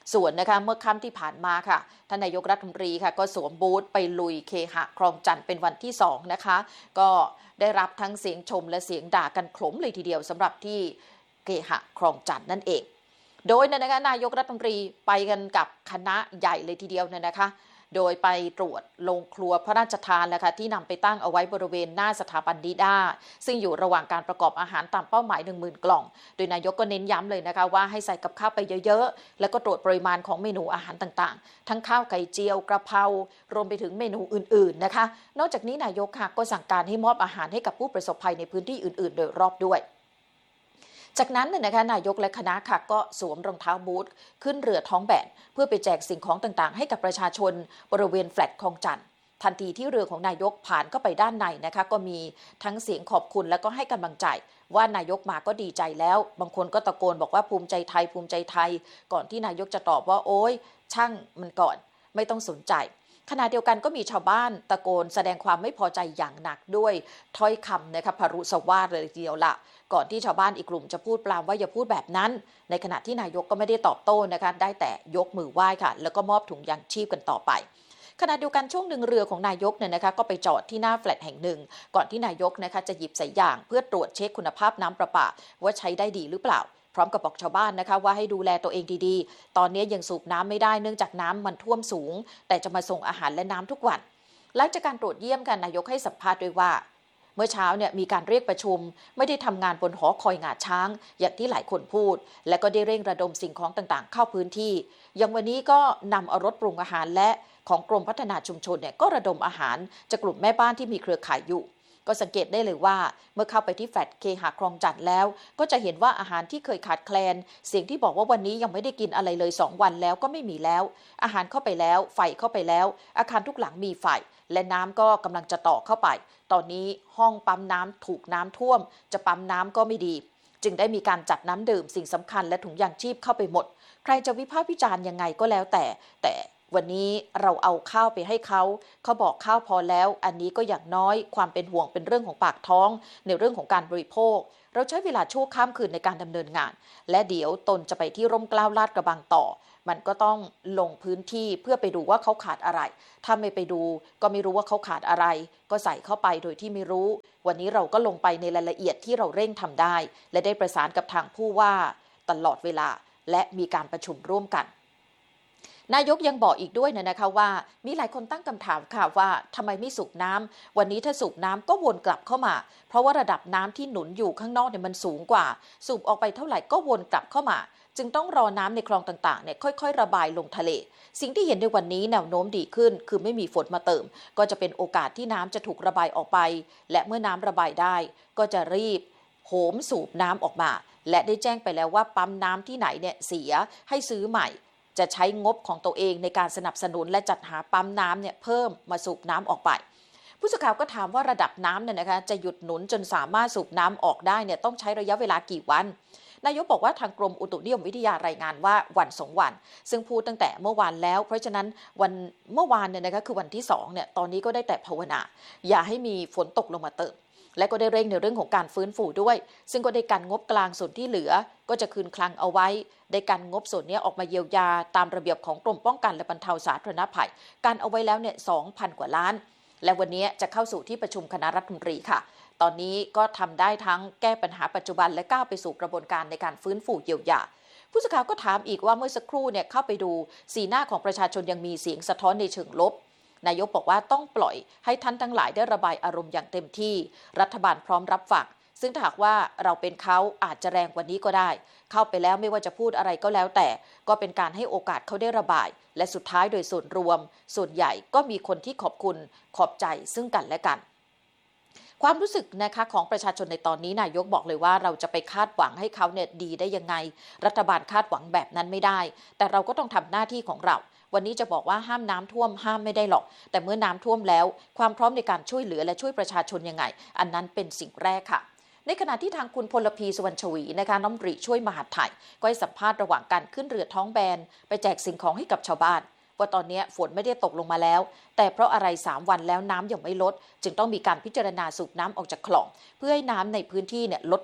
ส่วนนะคะเมื่อค่ำที่ผ่านมาค่ะท่านนายกรัฐมนตรีค่ะก็สวมบูทไปลุยเคหะคลองจันทร์เป็นวันที่สองนะคะก็ได้รับทั้งเสียงชมและเสียงด่ากันโขลมเลยทีเดียวสำหรับที่เคหะคลองจันทร์นั่นเองโดยนะคะนายกรัฐมนตรีไปกันกับคณะใหญ่เลยทีเดียวเนี่ยนะคะโดยไปตรวจโรงครัวพระราชทานนะคะที่นำไปตั้งเอาไว้บริเวณหน้าสถาบันนิด้าซึ่งอยู่ระหว่างการประกอบอาหารตามเป้าหมาย หนึ่งหมื่น กล่องโดยนายกก็เน้นย้ำเลยนะคะว่าให้ใส่กับข้าวไปเยอะๆแล้วก็ตรวจปริมาณของเมนูอาหารต่างๆทั้งข้าวไข่เจียวกระเพรารวมไปถึงเมนูอื่นๆนะคะนอกจากนี้นายกค่ะก็สั่งการให้มอบอาหารให้กับผู้ประสบภัยในพื้นที่อื่นๆโดยรอบด้วยจากนั้นเนี่ยนะคะนายกและคณะค่ะก็สวมรองเท้าบูทขึ้นเรือท้องแบนเพื่อไปแจกสิ่งของต่างๆให้กับประชาชนบริเวณแฟลตคลองจันทร์ทันทีที่เรือของนายกผ่านเข้าไปด้านในนะคะก็มีทั้งเสียงขอบคุณแล้วก็ให้กำลังใจว่านายกมาก็ดีใจแล้วบางคนก็ตะโกนบอกว่าภูมิใจไทยภูมิใจไทยก่อนที่นายกจะตอบว่าโอ๊ยช่างมันก่อนไม่ต้องสนใจขณะเดียวกันก็มีชาวบ้านตะโกนแสดงความไม่พอใจอย่างหนักด้วยถ้อยคำนะคะพรุสวาทเลยทีเดียวละก่อนที่ชาวบ้านอีกกลุ่มจะพูดปรามว่าอย่าพูดแบบนั้นในขณะที่นายกก็ไม่ได้ตอบโต้นะคะได้แต่ยกมือไหว้ค่ะแล้วก็มอบถุงยางชีพกันต่อไปขณะเดียวกันช่วงหนึ่งเรือของนายกเนี่ยนะคะก็ไปจอดที่หน้าแฟลตแห่งหนึ่งก่อนที่นายกนะคะจะหยิบสายยางเพื่อตรวจเช็คคุณภาพน้ำประปาว่าใช้ได้ดีหรือเปล่าพร้อมกับบอกชาวบ้านนะคะว่าให้ดูแลตัวเองดีๆตอนนี้ยังสูบน้ำไม่ได้เนื่องจากน้ำมันท่วมสูงแต่จะมาส่งอาหารและน้ำทุกวันหลังจากการตรวจเยี่ยมกันนายกให้สัมภาษณ์ด้วยว่าเมื่อเช้าเนี่ยมีการเรียกประชุมไม่ได้ทำงานบนหอคอยงาช้างอย่างที่หลายคนพูดและก็ได้เร่งระดมสิ่งของต่างๆเข้าพื้นที่อย่างวันนี้ก็นำเอารถปรุงอาหารและของกรมพัฒนาชุมชนเนี่ยก็ระดมอาหารจากกลุ่มแม่บ้านที่มีเครือข่ายอยู่ก็สังเกตได้เลยว่าเมื่อเข้าไปที่แฟลตเคหะคลองจันทร์แล้วก็จะเห็นว่าอาหารที่เคยขาดแคลนเสียงที่บอกว่าวันนี้ยังไม่ได้กินอะไรเลยสองวันแล้วก็ไม่มีแล้วอาหารเข้าไปแล้วไฟเข้าไปแล้วอาคารทุกหลังมีไฟและน้ำก็กำลังจะต่อเข้าไปตอนนี้ห้องปั๊มน้ำถูกน้ำท่วมจะปั๊มน้ำก็ไม่ดีจึงได้มีการจัดน้ำดื่มสิ่งสำคัญและถุงยางชีพเข้าไปหมดใครจะวิพากษ์วิจารณ์ยังไงก็แล้วแต่แต่วันนี้เราเอาข้าวไปให้เขาเขาบอกข้าวพอแล้วอันนี้ก็อย่างน้อยความเป็นห่วงเป็นเรื่องของปากท้องในเรื่องของการบริโภคเราใช้เวลาชั่วข้ามคืนในการดำเนินงานและเดี๋ยวตนจะไปที่ร่มเกล้าลาดกระบังต่อมันก็ต้องลงพื้นที่เพื่อไปดูว่าเขาขาดอะไรถ้าไม่ไปดูก็ไม่รู้ว่าเขาขาดอะไรก็ใส่เข้าไปโดยที่ไม่รู้วันนี้เราก็ลงไปในรายละเอียดที่เราเร่งทำได้และได้ประสานกับทางผู้ว่าตลอดเวลาและมีการประชุมร่วมกันนายกยังบอกอีกด้วยนะคะว่ามีหลายคนตั้งคำถามค่ะว่าทำไมไม่สูบน้ำวันนี้ถ้าสูบน้ำก็วนกลับเข้ามาเพราะว่าระดับน้ำที่หนุนอยู่ข้างนอกเนี่ยมันสูงกว่าสูบออกไปเท่าไหร่ก็วนกลับเข้ามาจึงต้องรอน้ำในคลองต่างๆเนี่ยค่อยๆระบายลงทะเลสิ่งที่เห็นในวันนี้แนวโน้มดีขึ้นคือไม่มีฝนมาเติมก็จะเป็นโอกาสที่น้ำจะถูกระบายออกไปและเมื่อน้ำระบายได้ก็จะรีบโหมสูบน้ำออกมาและได้แจ้งไปแล้วว่าปั๊มน้ำที่ไหนเนี่ยเสียให้ซื้อใหม่จะใช้งบของตัวเองในการสนับสนุนและจัดหาปั๊มน้ำเนี่ยเพิ่มมาสูบน้ำออกไปผู้สื่อข่าวก็ถามว่าระดับน้ำเนี่ยนะคะจะหยุดหนุนจนสามารถสูบน้ำออกได้เนี่ยต้องใช้ระยะเวลากี่วันนายกบอกว่าทางกรมอุตุนิยมวิทยารายงานว่าวันสองวันซึ่งพูดตั้งแต่เมื่อวานแล้วเพราะฉะนั้นวันเมื่อวานเนี่ยนะคะคือวันที่สองเนี่ยตอนนี้ก็ได้แต่ภาวนาอย่าให้มีฝนตกลงมาเติมและก็ได้เร่งในเรื่องของการฟื้นฟูด้วยซึ่งก็ได้กันงบกลางส่วนที่เหลือก็จะคืนคลังเอาไว้ได้กันงบส่วนนี้ออกมาเยียวยาตามระเบียบของกรมป้องกันและบรรเทาสาธารณภัยการเอาไว้แล้วเนี่ย สองพัน กว่าล้านและวันนี้จะเข้าสู่ที่ประชุมคณะรัฐมนตรีค่ะตอนนี้ก็ทำได้ทั้งแก้ปัญหาปัจจุบันและก้าวไปสู่กระบวนการในการฟื้นฟูเยียวยาผู้สื่อข่าวก็ถามอีกว่าเมื่อสักครู่เนี่ยเข้าไปดูสีหน้าของประชาชนยังมีเสียงสะท้อนในเชิงลบนายกบอกว่าต้องปล่อยให้ท่านทั้งหลายได้ระบายอารมณ์อย่างเต็มที่รัฐบาลพร้อมรับฟังซึ่งถ้าหากว่าเราเป็นเขาอาจจะแรงกว่านี้ก็ได้เข้าไปแล้วไม่ว่าจะพูดอะไรก็แล้วแต่ก็เป็นการให้โอกาสเขาได้ระบายและสุดท้ายโดยส่วนรวมส่วนใหญ่ก็มีคนที่ขอบคุณขอบใจซึ่งกันและกันความรู้สึกนะคะของประชาชนในตอนนี้นายกบอกเลยว่าเราจะไปคาดหวังให้เขาเนี่ยดีได้ยังไงรัฐบาลคาดหวังแบบนั้นไม่ได้แต่เราก็ต้องทำหน้าที่ของเราวันนี้จะบอกว่าห้ามน้ำท่วมห้ามไม่ได้หรอกแต่เมื่อน้ำท่วมแล้วความพร้อมในการช่วยเหลือและช่วยประชาชนยังไงอันนั้นเป็นสิ่งแรกค่ะในขณะที่ทางคุณพลพีสุวรรณชวีนะคะน้ำตรีช่วยมหาดไทยก็ให้สัมภาษณ์ระหว่างการขึ้นเรือท้องแบนไปแจกสิ่งของให้กับชาวบ้านว่าตอนนี้ฝนไม่ได้ตกลงมาแล้วแต่เพราะอะไรสามวันแล้วน้ำยังไม่ลดจึงต้องมีการพิจารณาสูบน้ำออกจากคลองเพื่อให้น้ำในพื้นที่เนี่ยลดลง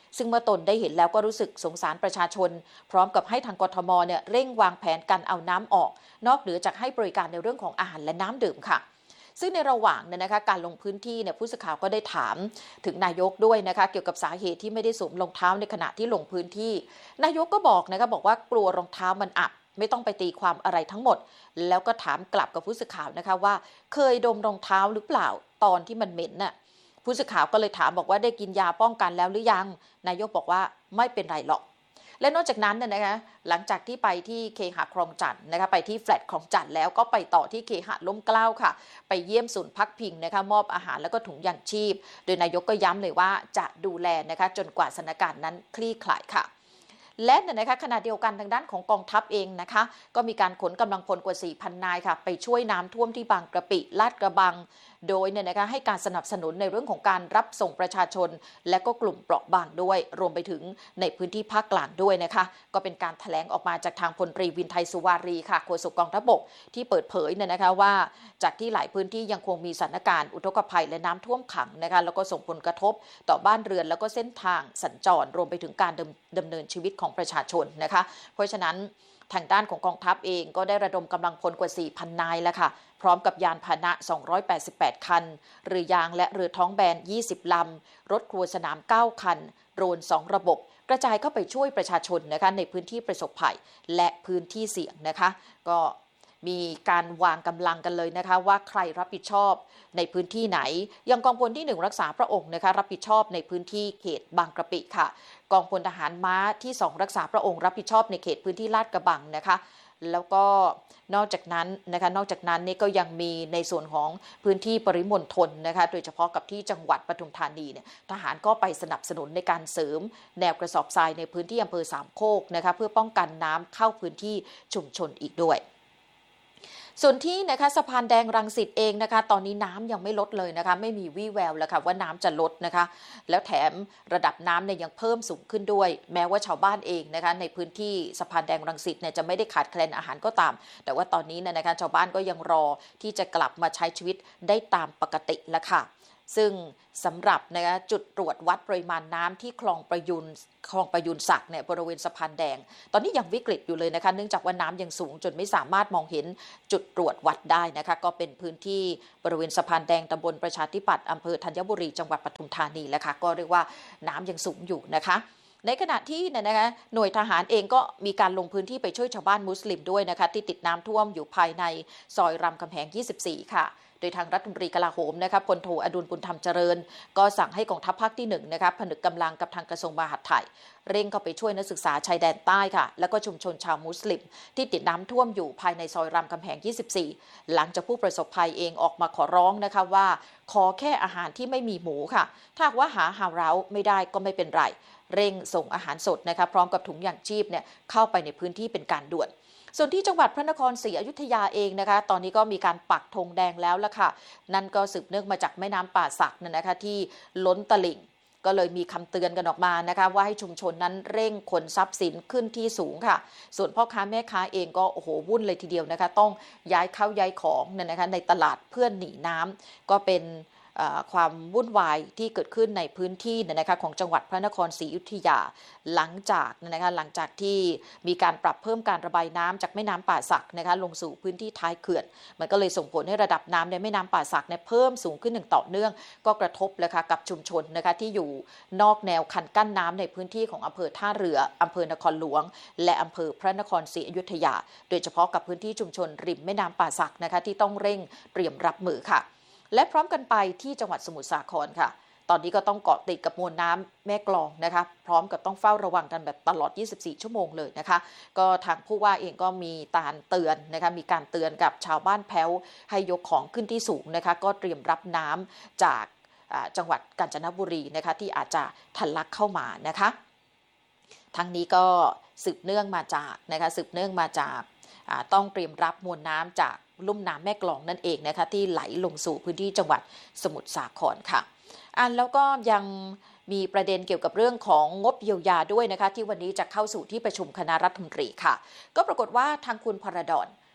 ซึ่งเมื่อตนได้เห็นแล้วก็รู้สึกสงสารประชาชนพร้อมกับให้ทางกทมเนี่ยเร่งวางแผนการเอาน้ำออกนอกเหนือจากให้บริการในเรื่องของอาหารและน้ำดื่มค่ะซึ่งในระหว่างเนี่ยนะคะการลงพื้นที่เนี่ยผู้สื่อข่าวก็ได้ถามถึงนายกด้วยนะคะเกี่ยวกับสาเหตุที่ไม่ได้สวมรองเท้าในขณะที่ลงพื้นที่นายกก็บอกนะคะบอกว่ากลัวรองเท้ามันอับไม่ต้องไปตีความอะไรทั้งหมดแล้วก็ถามกลับกับผู้สื่อข่าวนะคะว่าเคยดมรองเท้าหรือเปล่าตอนที่มันเหม็นน่ะผู้สื่อข่าวก็เลยถามบอกว่าได้กินยาป้องกันแล้วหรือยังนายกบอกว่าไม่เป็นไรหรอกและนอกจากนั้นเนี่ยนะคะหลังจากที่ไปที่เคหะคลองจันทน์นะคะไปที่แฟลตคลองจันทน์แล้วก็ไปต่อที่เคหะร่มเกล้าค่ะไปเยี่ยมศูนย์พักพิงนะคะมอบอาหารแล้วก็ถุงยางชีพโดยนายกก็ย้ำเลยว่าจะดูแลนะคะจนกว่าสถานการณ์นั้นคลี่คลายค่ะและนะคะขณะเดียวกันทางด้านของกองทัพเองนะคะก็มีการขนกำลังพลกว่า สี่พัน นายค่ะไปช่วยน้ำท่วมที่บางกระปิลาดกระบังโดยเนี่ยนะคะให้การสนับสนุนในเรื่องของการรับส่งประชาชนและก็กลุ่มเปราะบางด้วยรวมไปถึงในพื้นที่ภาคกลางด้วยนะคะก็เป็นการแถลงออกมาจากทางพลตรีวินไทยสุวารีค่ะโฆษกกองทัพบกที่เปิดเผยเนี่ยนะคะว่าจากที่หลายพื้นที่ยังคงมีสถานการณ์อุทกภัยและน้ำท่วมขังนะคะแล้วก็ส่งผลกระทบต่อบ้านเรือนแล้วก็เส้นทางสัญจรรวมไปถึงการดำเนินชีวิตของประชาชนนะคะเพราะฉะนั้นทางด้านของกองทัพเองก็ได้ระดมกำลังพลกว่า สี่พัน นายแล้วค่ะพร้อมกับยานพาหนะ สองร้อยแปดสิบแปด คันเรือยางและเรือท้องแบน ยี่สิบ ลำรถครัวสนาม เก้า คันโดรน สอง ระบบกระจายเข้าไปช่วยประชาชนนะคะในพื้นที่ประสบภัยและพื้นที่เสี่ยงนะคะก็มีการวางกำลังกันเลยนะคะว่าใครรับผิดชอบในพื้นที่ไหนอย่างกองพลที่หนึ่งรักษาพระองค์นะคะรับผิดชอบในพื้นที่เขตบางกระปิค่ะกองพลทหารม้าที่สองรักษาพระองค์รับผิดชอบในเขตพื้นที่ลาดกระบังนะคะแล้วก็นอกจากนั้นนะคะนอกจากนั้นนี่ก็ยังมีในส่วนของพื้นที่ปริมณฑลนะคะโดยเฉพาะกับที่จังหวัดปทุมธานีเนี่ยทหารก็ไปสนับสนุนในการเสริมแนวกระสอบทรายในพื้นที่อำเภอสามโคกนะคะเพื่อป้องกันน้ำเข้าพื้นที่ชุมชนอีกด้วยส่วนที่นะคะสะพานแดงรังสิตเองนะคะตอนนี้น้ำยังไม่ลดเลยนะคะไม่มีวี่แววแล้วค่ะว่าน้ำจะลดนะคะแล้วแถมระดับน้ำเนี่ยยังเพิ่มสูงขึ้นด้วยแม้ว่าชาวบ้านเองนะคะในพื้นที่สะพานแดงรังสิตเนี่ยจะไม่ได้ขาดแคลนอาหารก็ตามแต่ว่าตอนนี้เนี่ยนะคะชาวบ้านก็ยังรอที่จะกลับมาใช้ชีวิตได้ตามปกติแล้วค่ะซึ่งสำหรับนะคะจุดตรวจวัดปริมาณน้ำที่คลองประยุนคลองประยุนศักดิ์เนี่ยบริเวณสะพานแดงตอนนี้ยังวิกฤตอยู่เลยนะคะเนื่องจากว่าน้ำยังสูงจนไม่สามารถมองเห็นจุดตรวจวัดได้นะคะก็เป็นพื้นที่บริเวณสะพานแดงตำบลประชาธิปัตย์อำเภอธัญบุรีจังหวัดปทุมธานีแล้วค่ะก็เรียกว่าน้ำยังสูงอยู่นะคะในขณะที่เนี่ยนะคะหน่วยทหารเองก็มีการลงพื้นที่ไปช่วยชาวบ้านมุสลิมด้วยนะคะที่ติดน้ำท่วมอยู่ภายในซอยรามคำแหงยี่สิบสี่ค่ะโดยทางรัฐมนตรีกลาโหมนะคะพลโทอดุลบุญธรรมเจริญก็สั่งให้กองทัพภาคที่หนึ่งนะคะผนึกกำลังกับทางกระทรวงมหาดไทยเร่งเข้าไปช่วยนักศึกษาชายแดนใต้ค่ะแล้วก็ชุมชนชาวมุสลิมที่ติดน้ำท่วมอยู่ภายในซอยรามคำแหงยี่สิบสี่หลังจากผู้ประสบภัยเองออกมาขอร้องนะคะว่าขอแค่อาหารที่ไม่มีหมูค่ะถ้าว่าหาหาเร้าไม่ได้ก็ไม่เป็นไรเร่งส่งอาหารสดนะคะพร้อมกับถุงยางชีพเนี่ยเข้าไปในพื้นที่เป็นการด่วนส่วนที่จังหวัดพระนครศรีอยุธยาเองนะคะตอนนี้ก็มีการปักธงแดงแล้วละค่ะนั่นก็สืบเนื่องมาจากแม่น้ำป่าสักนั่นนะคะที่ล้นตลิ่งก็เลยมีคำเตือนกันออกมานะคะว่าให้ชุมชนนั้นเร่งขนทรัพย์สินขึ้นที่สูงค่ะส่วนพ่อค้าแม่ค้าเองก็โอ้โหวุ่นเลยทีเดียวนะคะต้องย้ายเข้าย้ายของเนี่ยนะคะในตลาดเพื่อนหนีน้ำก็เป็นความวุ่นวายที่เกิดขึ้นในพื้นที่นะคะของจังหวัดพระนครศรีอยุธยาหลังจากนะคะหลังจากที่มีการปรับเพิ่มการระบายน้ำจากแม่น้ำป่าสักนะคะลงสู่พื้นที่ท้ายเขื่อนมันก็เลยส่งผลให้ระดับน้ำในแม่น้ำป่าสักเนี่ยเพิ่มสูงขึ้นอย่างต่อเนื่องก็กระทบเลยค่ะกับชุมชนนะคะที่อยู่นอกแนวคันกั้นน้ำในพื้นที่ของอำเภอท่าเรืออำเภอนครหลวงและอำเภอพระนครศรีอยุธยาโดยเฉพาะกับพื้นที่ชุมชนริมแม่น้ำป่าสักนะคะที่ต้องเร่งเตรียมรับมือค่ะและพร้อมกันไปที่จังหวัดสมุทรสาครค่ะตอนนี้ก็ต้องเกาะติดกับมวลน้ำแม่กลองนะคะพร้อมกับต้องเฝ้าระวังกันแบบตลอดยี่สิบสี่ชั่วโมงเลยนะคะก็ทางผู้ว่าเองก็มีการเตือนนะคะมีการเตือนกับชาวบ้านแพ้วให้ยกของขึ้นที่สูงนะคะก็เตรียมรับน้ำจากจังหวัดกาญจนบุรีนะคะที่อาจจะทะลักเข้ามานะคะทั้งนี้ก็สืบเนื่องมาจากนะคะสืบเนื่องมาจากต้องเตรียมรับมวลน้ำจากลุ่มน้ำแม่กลองนั่นเองนะคะที่ไหลลงสู่พื้นที่จังหวัดสมุทรสาครค่ะอันแล้วก็ยังมีประเด็นเกี่ยวกับเรื่องของงบเยียวยาด้วยนะคะที่วันนี้จะเข้าสู่ที่ประชุมคณะรัฐมนตรีค่ะก็ปรากฏว่าทางคุณพรดล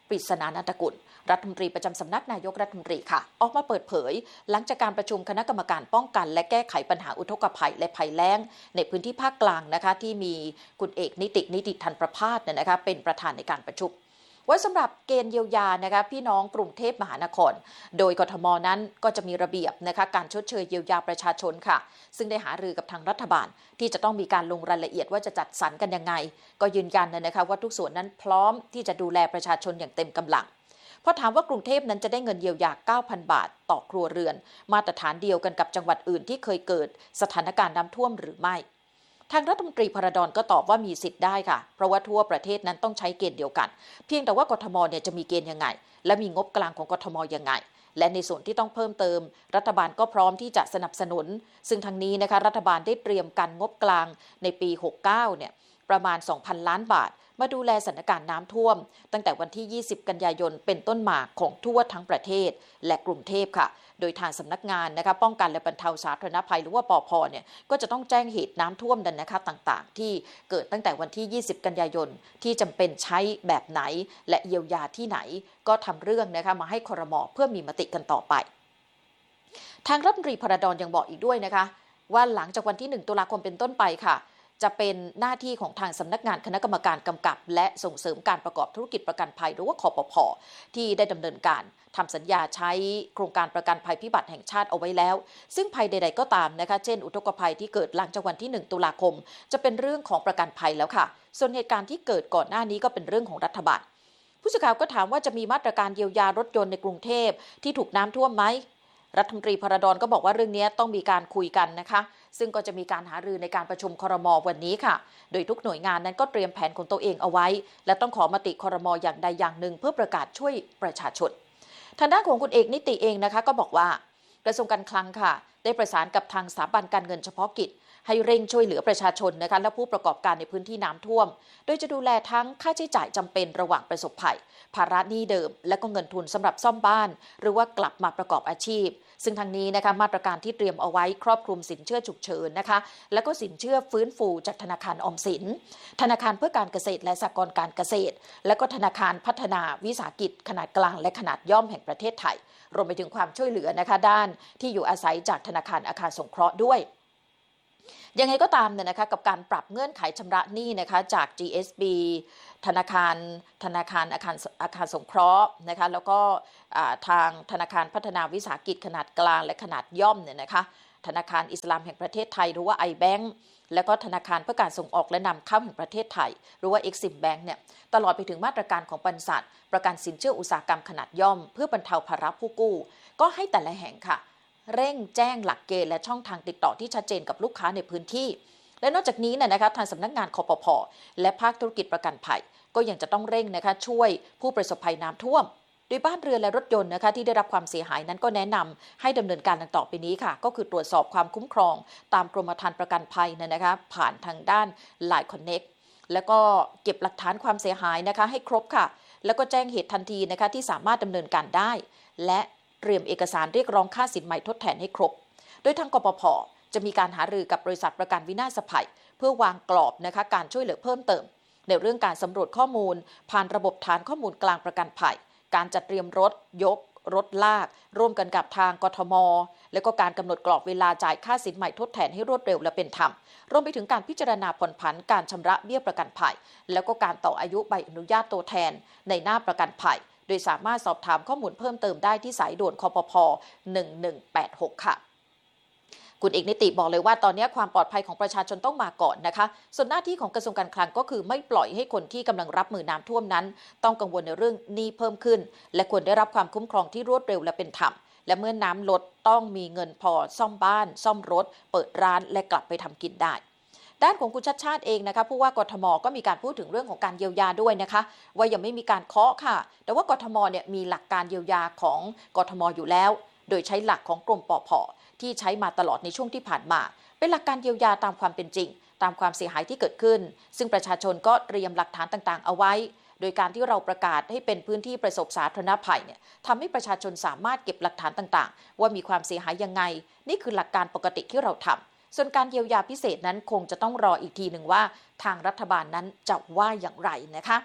ปริศนานันทกุลรัฐมนตรีประจำสำนักนายกรัฐมนตรีค่ะออกมาเปิดเผยหลังจากการประชุมคณะกรรมการป้องกันและแก้ไขปัญหาอุทกภัยและภัยแล้งในพื้นที่ภาคกลางนะคะที่มีคุณเอกนิตินิติธันประภาสเนี่ยนะคะเป็นประธานในการประชุมว่าสำหรับเกณฑ์เยียวยานะคะพี่น้องกรุงเทพมหานครโดยกทมนั้นก็จะมีระเบียบนะคะการชดเชยเยียวยาประชาชนค่ะซึ่งได้หารือกับทางรัฐบาลที่จะต้องมีการลงรายละเอียดว่าจะจัดสรรกันยังไงก็ยืนยันนะคะว่าทุกส่วนนั้นพร้อมที่จะดูแลประชาชนอย่างเต็มกำลังพอถามว่ากรุงเทพนั้นจะได้เงินเยียวยา เก้าพัน บาทต่อครัวเรือนมาตรฐานเดียวกันกับจังหวัดอื่นที่เคยเกิดสถานการณ์น้ำท่วมหรือไม่ทางรัฐมนตรีพรดรก็ตอบว่ามีสิทธิ์ได้ค่ะเพราะว่าทั่วประเทศนั้นต้องใช้เกณฑ์เดียวกันเพียงแต่ว่ากทมเนี่ยจะมีเกณฑ์ยังไงและมีงบกลางของกทมยังไงและในส่วนที่ต้องเพิ่มเติมรัฐบาลก็พร้อมที่จะสนับสนุนซึ่งทางนี้นะคะรัฐบาลได้เตรียมกันงบกลางในปีหกสิบเก้าเนี่ยประมาณ สองพัน ล้านบาทมาดูแลสถานการณ์น้ำท่วมตั้งแต่วันที่ยี่สิบกันยายนเป็นต้นมาของทั่วทั้งประเทศและกรุงเทพค่ะโดยทางสำนักงานนะคะป้องกันและบรรเทาสาธารณภัยหรือว่าปภเนี่ยก็จะต้องแจ้งเหตุน้ำท่วมดันนะคะต่างๆที่เกิดตั้งแต่วันที่ยี่สิบกันยายนที่จำเป็นใช้แบบไหนและเยียวยาที่ไหนก็ทำเรื่องนะคะมาให้ครม.เพื่อมีมติกันต่อไปทางรัฐมนตรีพรดรยังบอกอีกด้วยนะคะว่าหลังจากวันที่หนึ่งตุลาคมเป็นต้นไปค่ะจะเป็นหน้าที่ของทางสำนักงานคณะกรรมการกำกับและส่งเสริมการประกอบธุรกิจประกันภัยหรือว่าคปภ.ที่ได้ดำเนินการทำสัญญาใช้โครงการประกันภัยพิบัติแห่งชาติเอาไว้แล้วซึ่งภัยใดๆก็ตามนะคะเช่นอุทกภัยที่เกิดหลังจากวันที่หนึ่งตุลาคมจะเป็นเรื่องของประกันภัยแล้วค่ะส่วนเหตุการณ์ที่เกิดก่อนหน้านี้ก็เป็นเรื่องของรัฐบาลผู้สื่อข่าวก็ถามว่าจะมีมาตรการเยียวยารถยนต์ในกรุงเทพที่ถูกน้ำท่วมไหมรัฐมนตรีพรดรก็บอกว่าเรื่องนี้ต้องมีการคุยกันนะคะซึ่งก็จะมีการหารือในการประชุมครม.วันนี้ค่ะโดยทุกหน่วยงานนั้นก็เตรียมแผนของตัวเองเอาไว้และต้องขอมติครม.อย่างใดอย่างหนึ่งเพื่อประกาศช่วยประชาชนทางด้านของคุณเอกนิติเองนะคะก็บอกว่ากระทรวงการคลังค่ะได้ประสานกับทางสถาบันการเงินเฉพาะกิจให้เร่งช่วยเหลือประชาชนนะคะและผู้ประกอบการในพื้นที่น้ำท่วมโดยจะดูแลทั้งค่าใช้จ่ายจำเป็นระหว่างประสบภัยภาระหนี้เดิมและก็เงินทุนสำหรับซ่อมบ้านหรือว่ากลับมาประกอบอาชีพซึ่งทางนี้นะคะมาตรการที่เตรียมเอาไว้ครอบคลุมสินเชื่อฉุกเฉินนะคะแล้วก็สินเชื่อฟื้นฟูจากธนาคารออมสินธนาคารเพื่อการเกษตรและสหกรณ์การเกษตรและก็ธนาคารพัฒนาวิสาหกิจขนาดกลางและขนาดย่อมแห่งประเทศไทยรวมไปถึงความช่วยเหลือนะคะด้านที่อยู่อาศัยจากธนาคารอาคารสงเคราะห์ด้วยยังไงก็ตามเนี่ยนะคะกับการปรับเงื่อนไขชำระหนี้นะคะจาก จี เอส บี ธนาคารธนาคารอาคารอาคารสงเคราะห์นะคะแล้วก็ทางธนาคารพัฒนาวิสาหกิจขนาดกลางและขนาดย่อมเนี่ยนะคะธนาคารอิสลามแห่งประเทศไทยหรือว่า ไอ แบงก์ แล้วก็ธนาคารเพื่อการส่งออกและนำเข้าแห่งประเทศไทยหรือว่า เอ็กซิม แบงก์ เนี่ยตลอดไปถึงมาตรการของบริษัทประกันสินเชื่ออุตสาหกรรมขนาดย่อมเพื่อบรรเทาภาระผู้กู้ก็ให้แต่ละแห่งค่ะเร่งแจ้งหลักเกณฑ์และช่องทางติดต่อที่ชัดเจนกับลูกค้าในพื้นที่และนอกจากนี้เนี่ยนะคะทางสำนักงานคปภ.และภาคธุรกิจประกันภัยก็ยังจะต้องเร่งนะคะช่วยผู้ประสบภัยน้ำท่วมโดยบ้านเรือนและรถยนต์นะคะที่ได้รับความเสียหายนั้นก็แนะนำให้ดำเนินการดังต่อไปนี้ค่ะก็คือตรวจสอบความคุ้มครองตามกรมธรรม์ประกันภัยนะคะผ่านทางด้าน ไลน์ Connect แล้วก็เก็บหลักฐานความเสียหายนะคะให้ครบค่ะแล้วก็แจ้งเหตุทันทีนะคะที่สามารถดำเนินการได้และเตรียมเอกสารเรียกร้องค่าสินใหม่ทดแทนให้ครบโดยทางกปภ.จะมีการหารือกับบริษัทประกันวินาศภัยเพื่อวางกรอบนะคะการช่วยเหลือเพิ่มเติมในเรื่องการสำรวจข้อมูลผ่านระบบฐานข้อมูลกลางประกันภัยการจัดเตรียมรถยกรถลากร่วมกันกับทางกทม.และก็การกำหนดกรอบเวลาจ่ายค่าสินใหม่ทดแทนให้รวดเร็วและเป็นธรรมรวมไปถึงการพิจารณาผ่อนผันการชำระเบี้ยประกันภัยแล้วก็การต่ออายุใบอนุญาตตัวแทนในหน้าประกันภัยโดยสามารถสอบถามข้อมูลเพิ่มเติมได้ที่สายด่วนคปภ.หนึ่งหนึ่งแปดหกค่ะคุณเอกนิติบอกเลยว่าตอนนี้ความปลอดภัยของประชาชนต้องมาก่อนนะคะส่วนหน้าที่ของกระทรวงการคลังก็คือไม่ปล่อยให้คนที่กำลังรับมือน้ำท่วมนั้นต้องกังวลในเรื่องหนี้เพิ่มขึ้นและควรได้รับความคุ้มครองที่รวดเร็วและเป็นธรรมและเมื่อน้ำลดต้องมีเงินพอซ่อมบ้านซ่อมรถเปิดร้านและกลับไปทำกินได้ด้านของคุณชัชชาติเองนะคะผู้ว่ากทม.ก็มีการพูดถึงเรื่องของการเยียวยาด้วยนะคะว่ายังไม่มีการเคาะค่ะแต่ว่ากทม.เนี่ยมีหลักการเยียวยาของกทม.อยู่แล้วโดยใช้หลักของกรมปภ.ที่ใช้มาตลอดในช่วงที่ผ่านมาเป็นหลักการเยียวยาตามความเป็นจริงตามความเสียหายที่เกิดขึ้นซึ่งประชาชนก็เตรียมหลักฐานต่างๆเอาไว้โดยการที่เราประกาศให้เป็นพื้นที่ประสบสาธารณภัยเนี่ยทำให้ประชาชนสามารถเก็บหลักฐานต่างๆว่ามีความเสียหายยังไงนี่คือหลักการปกติที่เราทำส่วนการเยียวยาพิเศษนั้นคงจะต้องรออีกทีหนึ่งว่าทางรัฐบาลนั้นจะว่าอย่างไรนะคะ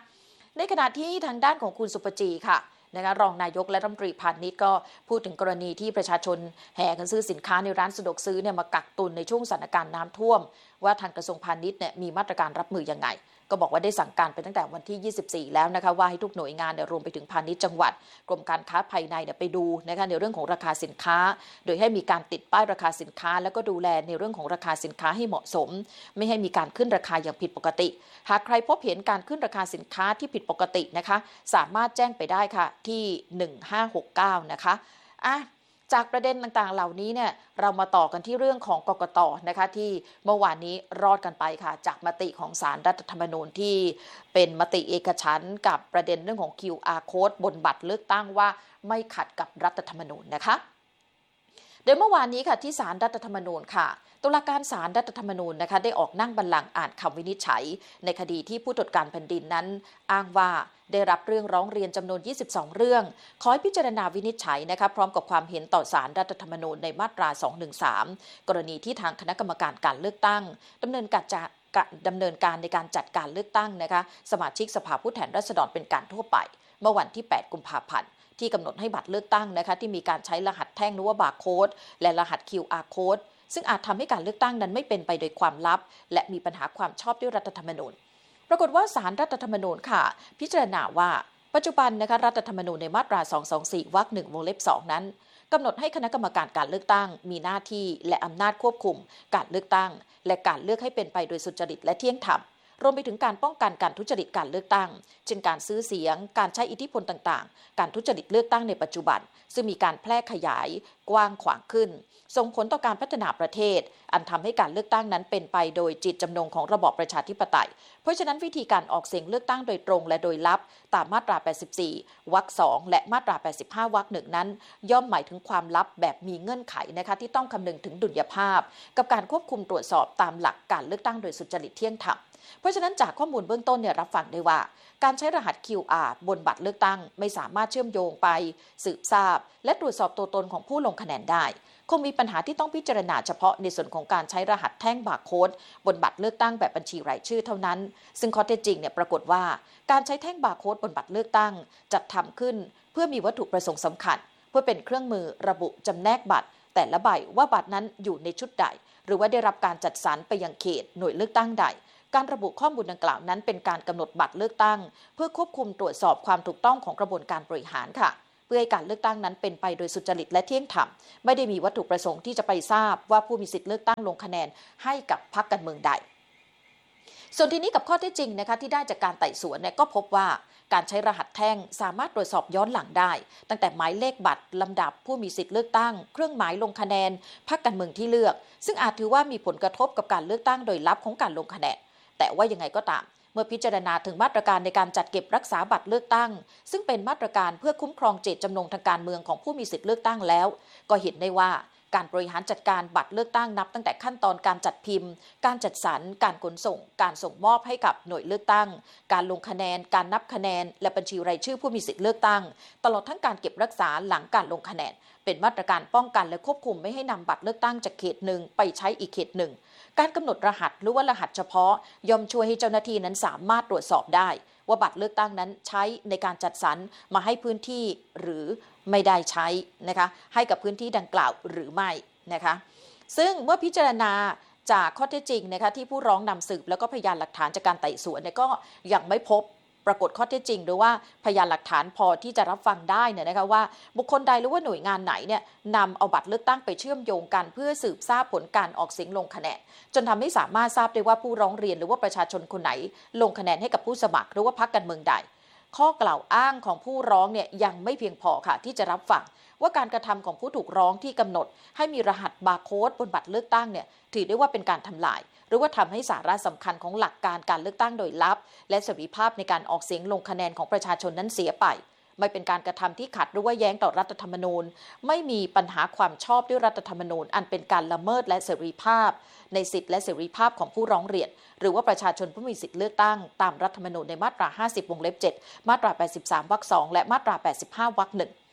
ในขณะที่ทางด้านของคุณสุปจีค่ะนะคะรองนายกและรัฐมนตรีพาณิชย์ก็พูดถึงกรณีที่ประชาชนแห่กันซื้อสินค้าในร้านสะดวกซื้อเนี่ยมากักตุนในช่วงสถานการณ์น้ำท่วมว่าทางกระทรวงพาณิชย์เนี่ยมีมาตรการรับมือยังไงก็บอกว่าได้สั่งการไปตั้งแต่วันที่ยี่สิบสี่แล้วนะคะว่าให้ทุกหน่วยงานเนี่ยรวมไปถึงพาณิชย์จังหวัดกรมการค้าภายในเนี่ยไปดูนะคะในเรื่องของราคาสินค้าโดยให้มีการติดป้ายราคาสินค้าแล้วก็ดูแลในเรื่องของราคาสินค้าให้เหมาะสมไม่ให้มีการขึ้นราคาอย่างผิดปกติหากใครพบเห็นการขึ้นราคาสินค้าที่ผิดปกตินะคะสามารถแจ้งไปได้ค่ะที่หนึ่งห้าหกเก้านะคะอ่ะจากประเด็นต่างๆเหล่านี้เนี่ยเรามาต่อกันที่เรื่องของกกต.นะคะที่เมื่อวานนี้รอดกันไปค่ะจากมติของศาลรัฐธรรมนูญที่เป็นมติเอกฉันท์กับประเด็นเรื่องของ คิว อาร์ Code บนบัตรเลือกตั้งว่าไม่ขัดกับรัฐธรรมนูญนะคะโดยเมื่อวานนี้ค่ะที่ศาลรัฐธรรมนูญค่ะตุลาการศาลรัฐธรรมนูญนะคะได้ออกนั่งบัลลังก์อ่านคำวินิจฉัยในคดีที่ผู้ตรวจการแผ่นดินนั้นอ้างว่าได้รับเรื่องร้องเรียนจำนวนยี่สิบสองเรื่องขอให้พิจารณาวินิจฉัยนะคะพร้อมกับความเห็นต่อศาลรัฐธรรมนูญในมาตราสองหนึ่งสามกรณีที่ทางคณะกรรมการการเลือกตั้งดำเนินการจัดดำเนินการในการจัดการเลือกตั้งนะคะสมาชิกสภาผู้แทนราษฎรเป็นการทั่วไปเมื่อวันที่แปดกุมภาพันธ์ที่กำหนดให้บัตรเลือกตั้งนะคะที่มีการใช้รหัสแท่งหรือว่าบาร์โค้ดและรหัส คิว อาร์ Code ซึ่งอาจทำให้การเลือกตั้งนั้นไม่เป็นไปโดยความลับและมีปัญหาความชอบด้วยรัฐธรรมนูญปรากฏว่าศาลรัฐธรรมนูญค่ะพิจารณาว่าปัจจุบันนะคะรัฐธรรมนูญในมาตราสองสองสี่วรรคหนึ่งวงเล็บสองนั้นกำหนดให้คณะกรรมการการเลือกตั้งมีหน้าที่และอำนาจควบคุมการเลือกตั้งและการเลือกให้เป็นไปโดยสุจริตและเที่ยงธรรมรวมไปถึงการป้องกันการทุจริตการเลือกตั้งเช่นการซื้อเสียงการใช้อิทธิพลต่างๆการทุจริตเลือกตั้งในปัจจุบันซึ่งมีการแพร่ขยายกว้างขวางขึ้นส่งผลต่อการพัฒนาประเทศอันทำให้การเลือกตั้งนั้นเป็นไปโดยจิตจำนงของระบอบประชาธิปไตยเพราะฉะนั้นวิธีการออกเสียงเลือกตั้งโดยตรงและโดยลับตามมาตราแปดสิบสี่วรรคสองและมาตราแปดสิบห้าวรรคหนึ่งนั้นย่อมหมายถึงความลับแบบมีเงื่อนไขนะคะที่ต้องคำนึงถึงดุลยภาพกับการควบคุมตรวจสอบตามหลักการเลือกตั้งโดยสุจริตเที่ยงธรรมเพราะฉะนั้นจากข้อมูลเบื้องต้นเนี่ยรับฟังได้ว่าการใช้รหัส คิว อาร์ บนบัตรเลือกตั้งไม่สามารถเชื่อมโยงไปสืบทราบและตรวจสอบตัวตนของผู้ลงคะแนนได้คงมีปัญหาที่ต้องพิจารณาเฉพาะในส่วนของการใช้รหัสแท่งบาร์โค้ดบนบัตรเลือกตั้งแบบบัญชีรายชื่อเท่านั้นซึ่งข้อเท็จจริงเนี่ยปรากฏว่าการใช้แท่งบาร์โค้ดบนบัตรเลือกตั้งจัดทำขึ้นเพื่อมีวัตถุประสงค์สำคัญเพื่อเป็นเครื่องมือระบุจำแนกบัตรแต่ละใบว่าบัตรนั้นอยู่ในชุดใดหรือว่าได้รับการจัดสรรไปยังเขตหน่วยเลือกตั้งใดการระบุข้อมูลดังกล่าวนั้นเป็นการกำหนดบัตรเลือกตั้งเพื่อควบคุมตรวจสอบความถูกต้องของกระบวนการบริหารค่ะเพื่อให้การเลือกตั้งนั้นเป็นไปโดยสุจริตและเที่ยงธรรมไม่ได้มีวัตถุประสงค์ที่จะไปทราบว่าผู้มีสิทธิเลือกตั้งลงคะแนนให้กับพรรคการเมืองใดส่วนทีนี้กับข้อเท็จจริงนะคะที่ได้จากการไต่สวนเนี่ยก็พบว่าการใช้รหัสแท่งสามารถตรวจสอบย้อนหลังได้ตั้งแต่หมายเลขบัตรลำดับผู้มีสิทธิเลือกตั้งเครื่องหมายลงคะแนนพรรคการเมืองที่เลือกซึ่งอาจถือว่ามีผลกระทบกับการเลือกตั้งโดยลับของการลงคะแนนแต่ว่ายังไงก็ตามเมื่อพิจารณาถึงมาตรการในการจัดเก็บรักษาบัตรเลือกตั้งซึ่งเป็นมาตรการเพื่อคุ้มครองเจตจำนงทางการเมืองของผู้มีสิทธิเลือกตั้งแล้วก็เห็นได้ว่าการบริหารจัดการบัตรเลือกตั้งนับตั้งแต่ขั้นตอนการจัดพิมพ์การจัดสรรการขนส่งการส่งมอบให้กับหน่วยเลือกตั้งการลงคะแนนการนับคะแนนและบัญชีรายชื่อผู้มีสิทธิเลือกตั้งตลอดทั้งการเก็บรักษาหลังการลงคะแนนเป็นมาตรการป้องกันและควบคุมไม่ให้นำบัตรเลือกตั้งจากเขตหนึ่งไปใช้อีกเขตหนึ่งการกำหนดรหัสหรือว่ารหัสเฉพาะย่อมช่วยให้เจ้าหน้าที่นั้นสามารถตรวจสอบได้ว่าบัตรเลือกตั้งนั้นใช้ในการจัดสรรมาให้พื้นที่หรือไม่ได้ใช้นะคะให้กับพื้นที่ดังกล่าวหรือไม่นะคะซึ่งเมื่อพิจารณาจากข้อเท็จจริงนะคะที่ผู้ร้องนำสืบแล้วก็พยานหลักฐานจากการไต่สวนเนี่ยก็ยังไม่พบปรากฏข้อเท็จจริงหรือว่าพยานหลักฐานพอที่จะรับฟังได้เนี่ยนะคะว่าบุคคลใดหรือว่าหน่วยงานไหนเนี่ยนำเอาบัตรเลือกตั้งไปเชื่อมโยงกันเพื่อสืบทราบผลการออกเสียงลงคะแนนจนทำให้สามารถทราบได้ว่าผู้ร้องเรียนหรือว่าประชาชนคนไหนลงคะแนนให้กับผู้สมัครหรือว่าพรรคการเมืองใดข้อกล่าวอ้างของผู้ร้องเนี่ยยังไม่เพียงพอค่ะที่จะรับฟังว่าการกระทำของผู้ถูกร้องที่กำหนดให้มีรหัสบาร์โค้ดบนบัตรเลือกตั้งเนี่ยถือได้ว่าเป็นการทำลายหรือว่าทำให้สาระสำคัญของหลักการการเลือกตั้งโดยลับและเสรีภาพในการออกเสียงลงคะแนนของประชาชนนั้นเสียไปไม่เป็นการกระทำที่ขัดหรือว่าแย้งต่อรัฐธรรมนูญไม่มีปัญหาความชอบด้วยรัฐธรรมนูญอันเป็นการละเมิดและเสรีภาพในสิทธิและเสรีภาพของผู้ร้องเรียนหรือว่าประชาชนผู้มีสิทธิเลือกตั้งตามรัฐธรรมนูญในมาตราห้าสิบวงเล็บเจ็ดมาตราแปดสิบสามวรรคสองและมาตราแปดสิบห้าวรรคหนึ่ง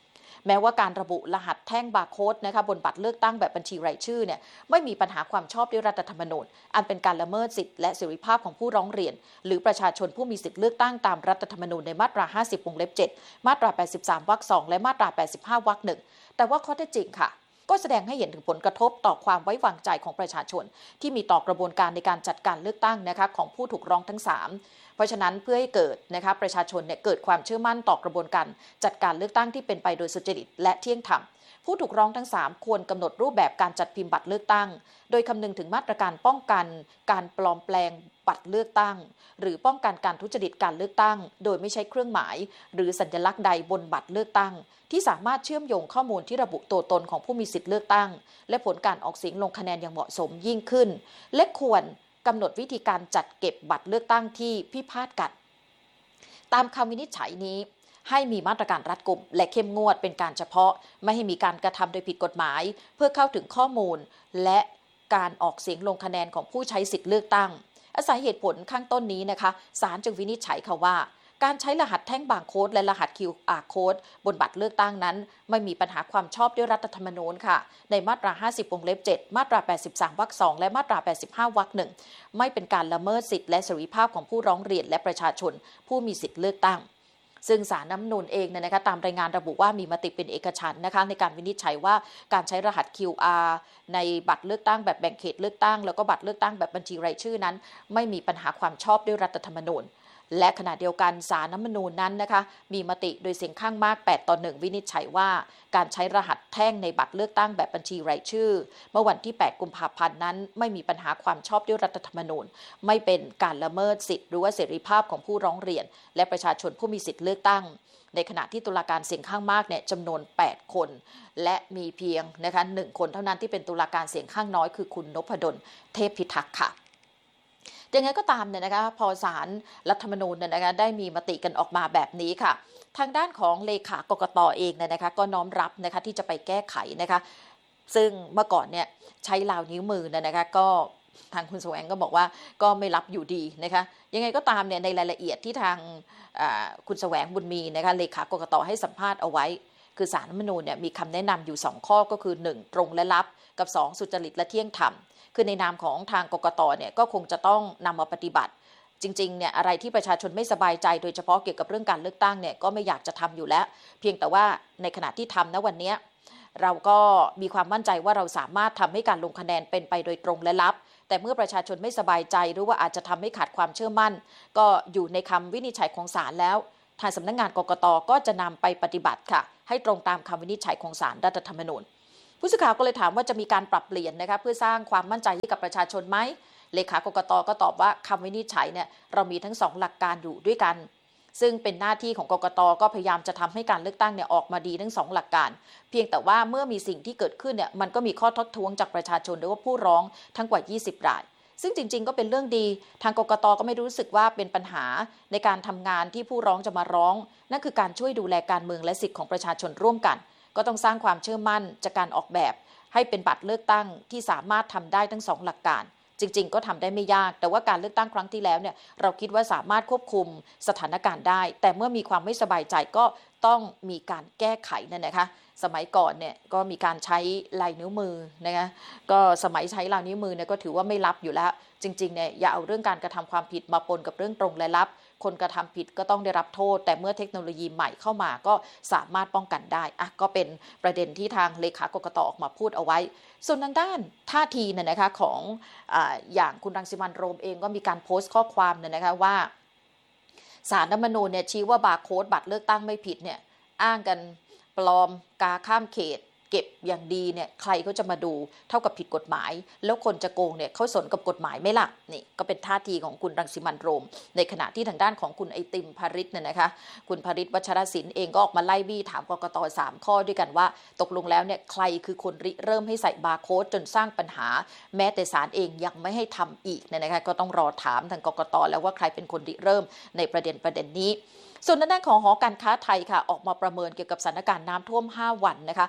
แม้ว่าการระบุรหัสแท่งบาร์โค้ดนะคะบนบัตรเลือกตั้งแบบบัญชีรายชื่อเนี่ยไม่มีปัญหาความชอบด้วยรัฐธรรมนูญอันเป็นการละเมิดสิทธิและเสรีภาพของผู้ร้องเรียนหรือประชาชนผู้มีสิทธิเลือกตั้งตามรัฐธรรมนูญในมาตราห้าสิบวงเล็บเจ็ดมาตราแปดสิบสามวรรคสองและมาตราแปดสิบห้าวรรคหนึ่งแต่ว่าข้อเท็จจริงค่ะก็แสดงให้เห็นถึงผลกระทบต่อความไว้วางใจของประชาชนที่มีต่อกระบวนการในการจัดการเลือกตั้งนะคะของผู้ถูกร้องทั้งสามเพราะฉะนั้นเพื่อให้เกิดนะคะประชาชนเนี่ยเกิดความเชื่อมั่นต่อกระบวนการจัดการเลือกตั้งที่เป็นไปโดยสุจริตและเที่ยงธรรมผู้ถูกร้องทั้งสามควรกำหนดรูปแบบการจัดพิมพ์บัตรเลือกตั้งโดยคำนึงถึงมาตรการป้องกันการปลอมแปลงบัตรเลือกตั้งหรือป้องกันการทุจริตการเลือกตั้งโดยไม่ใช้เครื่องหมายหรือสัญลักษณ์ใดบนบัตรเลือกตั้งที่สามารถเชื่อมโยงข้อมูลที่ระบุตัวตนของผู้มีสิทธิเลือกตั้งและผลการออกเสียงลงคะแนนอย่างเหมาะสมยิ่งขึ้นและควรกำหนดวิธีการจัดเก็บบัตรเลือกตั้งที่พิพาทกันตามคำวินิจฉัยนี้ให้มีมาตรการรัดกุมและเข้มงวดเป็นการเฉพาะไม่ให้มีการกระทำโดยผิดกฎหมายเพื่อเข้าถึงข้อมูลและการออกเสียงลงคะแนนของผู้ใช้สิทธิเลือกตั้งอาศัยเหตุผลข้างต้นนี้นะคะศาลจึงวินิจฉัยค่ะว่าการใช้รหัสแท่งบาร์โค้ดและรหัส คิว อาร์ Code บนบัตรเลือกตั้งนั้นไม่มีปัญหาความชอบด้วยรัฐธรรมนูญค่ะในมาตราห้าสิบวงเล็บเจ็ดมาตราแปดสิบสามวรรคสองและมาตราแปดสิบห้าวรรคหนึ่งไม่เป็นการละเมิดสิทธิและเสรีภาพของผู้ร้องเรียนและประชาชนผู้มีสิทธิเลือกตั้งซึ่งศาลน้ำนูนเองเนี่ยนะคะตามรายงานระบุว่ามีมติเป็นเอกฉันท์นะคะในการวินิจฉัยว่าการใช้รหัส คิว อาร์ ในบัตรเลือกตั้งแบบแบ่งเขตเลือกตั้งแล้วก็บัตรเลือกตั้งแบบบัญชีรายชื่อนั้นไม่มีปัญหาความชอบด้วยรัฐธรรมนูญและขณะเดียวกันศาลน้ำนูนนั้นนะคะมีมติโดยเสียงข้างมากแปดต่อหนึ่งวินิจฉัยว่าการใช้รหัสแท่งในบัตรเลือกตั้งแบบบัญชีรายชื่อเมื่อวันที่แปดกุมภาพันธ์นั้นไม่มีปัญหาความชอบด้วยรัฐธรรมนูญไม่เป็นการละเมิดสิทธิหรือว่าเสรีภาพของผู้ร้องเรียนและประชาชนผู้มีสิทธิเลือกตั้งในขณะที่ตุลาการเสียงข้างมากเนี่ยจำนวนแปดคนและมีเพียงนะคะหนึ่งคนเท่านั้นที่เป็นตุลาการเสียงข้างน้อยคือคุณนพดลเทพพิทักษ์ค่ะยังไงก็ตามเนี่ยนะคะพอศาลรัฐธรรมนูญเนี่ยนะคะได้มีมติกันออกมาแบบนี้ค่ะทางด้านของเลขากกต.เองเนี่ยนะคะก็น้อมรับนะคะที่จะไปแก้ไขนะคะซึ่งเมื่อก่อนเนี่ยใช้ลายนิ้วมือเนี่ยนะคะก็ทางคุณแสวงก็บอกว่าก็ไม่รับอยู่ดีนะคะยังไงก็ตามเนี่ยในรายละเอียดที่ทางคุณแสวงบุญมีนะคะเลขากกต.ให้สัมภาษณ์เอาไว้คือศาลรัฐธรรมนูญเนี่ยมีคำแนะนำอยู่สองข้อก็คือหนึ่งตรงและลับกับสองสุจริตและเที่ยงธรรมคือในนามของทางกกต.เนี่ยก็คงจะต้องนำมาปฏิบัติจริงๆเนี่ยอะไรที่ประชาชนไม่สบายใจโดยเฉพาะเกี่ยวกับเรื่องการเลือกตั้งเนี่ยก็ไม่อยากจะทำอยู่แล้วเพียงแต่ว่าในขณะที่ทำณวันนี้เราก็มีความมั่นใจว่าเราสามารถทำให้การลงคะแนนเป็นไปโดยตรงและลับแต่เมื่อประชาชนไม่สบายใจหรือว่าอาจจะทำให้ขาดความเชื่อมั่นก็อยู่ในคำวินิจฉัยของศาลแล้วทางสำนักงานกกต.ก็จะนำไปปฏิบัติค่ะให้ตรงตามคำวินิจฉัยของศาลรัฐธรรมนูญผู้สื่อข่าวก็เลยถามว่าจะมีการปรับเปลี่ยนนะคะเพื่อสร้างความมั่นใจให้กับประชาชนไหมเลขากกต.ก็ตอบว่าคำวินิจฉัยเนี่ยเรามีทั้งสองหลักการอยู่ด้วยกันซึ่งเป็นหน้าที่ของกกต.ก็พยายามจะทำให้การเลือกตั้งเนี่ยออกมาดีทั้งสองหลักการเพียงแต่ว่าเมื่อมีสิ่งที่เกิดขึ้นเนี่ยมันก็มีข้อทักท้วงจากประชาชนหรือว่าผู้ร้องทั้งกว่ายี่สิบรายซึ่งจริงๆก็เป็นเรื่องดีทางกกต.ก็ไม่รู้สึกว่าเป็นปัญหาในการทำงานที่ผู้ร้องจะมาร้องนั่นคือการช่วยดูแลการเมืองและสิทธิของประชาชนร่วมกันก็ต้องสร้างความเชื่อมั่นจากการออกแบบให้เป็นบัตรเลือกตั้งที่สามารถทำได้ทั้งสองหลักการจริงๆก็ทำได้ไม่ยากแต่ว่าการเลือกตั้งครั้งที่แล้วเนี่ยเราคิดว่าสามารถควบคุมสถานการณ์ได้แต่เมื่อมีความไม่สบายใจก็ต้องมีการแก้ไขนั่นนะคะสมัยก่อนเนี่ยก็มีการใช้ลายนิ้วมือนะคะก็สมัยใช้ลายนิ้วมือเนี่ยก็ถือว่าไม่ลับอยู่แล้วจริงๆเนี่ยอย่าเอาเรื่องการกระทำความผิดมาปนกับเรื่องตรงและลับคนกระทำผิดก็ต้องได้รับโทษแต่เมื่อเทคโนโลยีใหม่เข้ามาก็สามารถป้องกันได้อ่ะก็เป็นประเด็นที่ทางเลขากกต.ออกมาพูดเอาไว้ส่วนทางด้านท่าทีเนี่ยนะคะของอ่าอย่างคุณรังสิมันต์โรมเองก็มีการโพสต์ข้อความเนี่ยนะคะว่าศาลรัฐธรรมนูญเนี่ยชี้ว่าบาร์โค้ดบัตรเลือกตั้งไม่ผิดเนี่ยอ้างกันปลอมกาข้ามเขตเก็บอย่างดีเนี่ยใครเขาจะมาดูเท่ากับผิดกฎหมายแล้วคนจะโกงเนี่ยเขาสนกับกฎหมายไหมล่ะนี่ก็เป็นท่าทีของคุณรังสิมันต์โรมในขณะที่ทางด้านของคุณไอติมภริษเนี่ยนะคะคุณภริษวัชรศิลป์เองก็ออกมาไล่บี้ถามกกต.สามข้อด้วยกันว่าตกลงแล้วเนี่ยใครคือคนริเริ่มให้ใส่บาร์โค้ดจนสร้างปัญหาแม้แต่ศาลเองยังไม่ให้ทำอีกเนี่ยนะคะก็ต้องรอถามทางกกต.แล้วว่าใครเป็นคนริเริ่มในประเด็นประเด็นนี้ส่วนด้านของหอการค้าไทยค่ะออกมาประเมินเกี่ยวกับสถานการณ์น้ำท่วมห้าวันนะคะว่า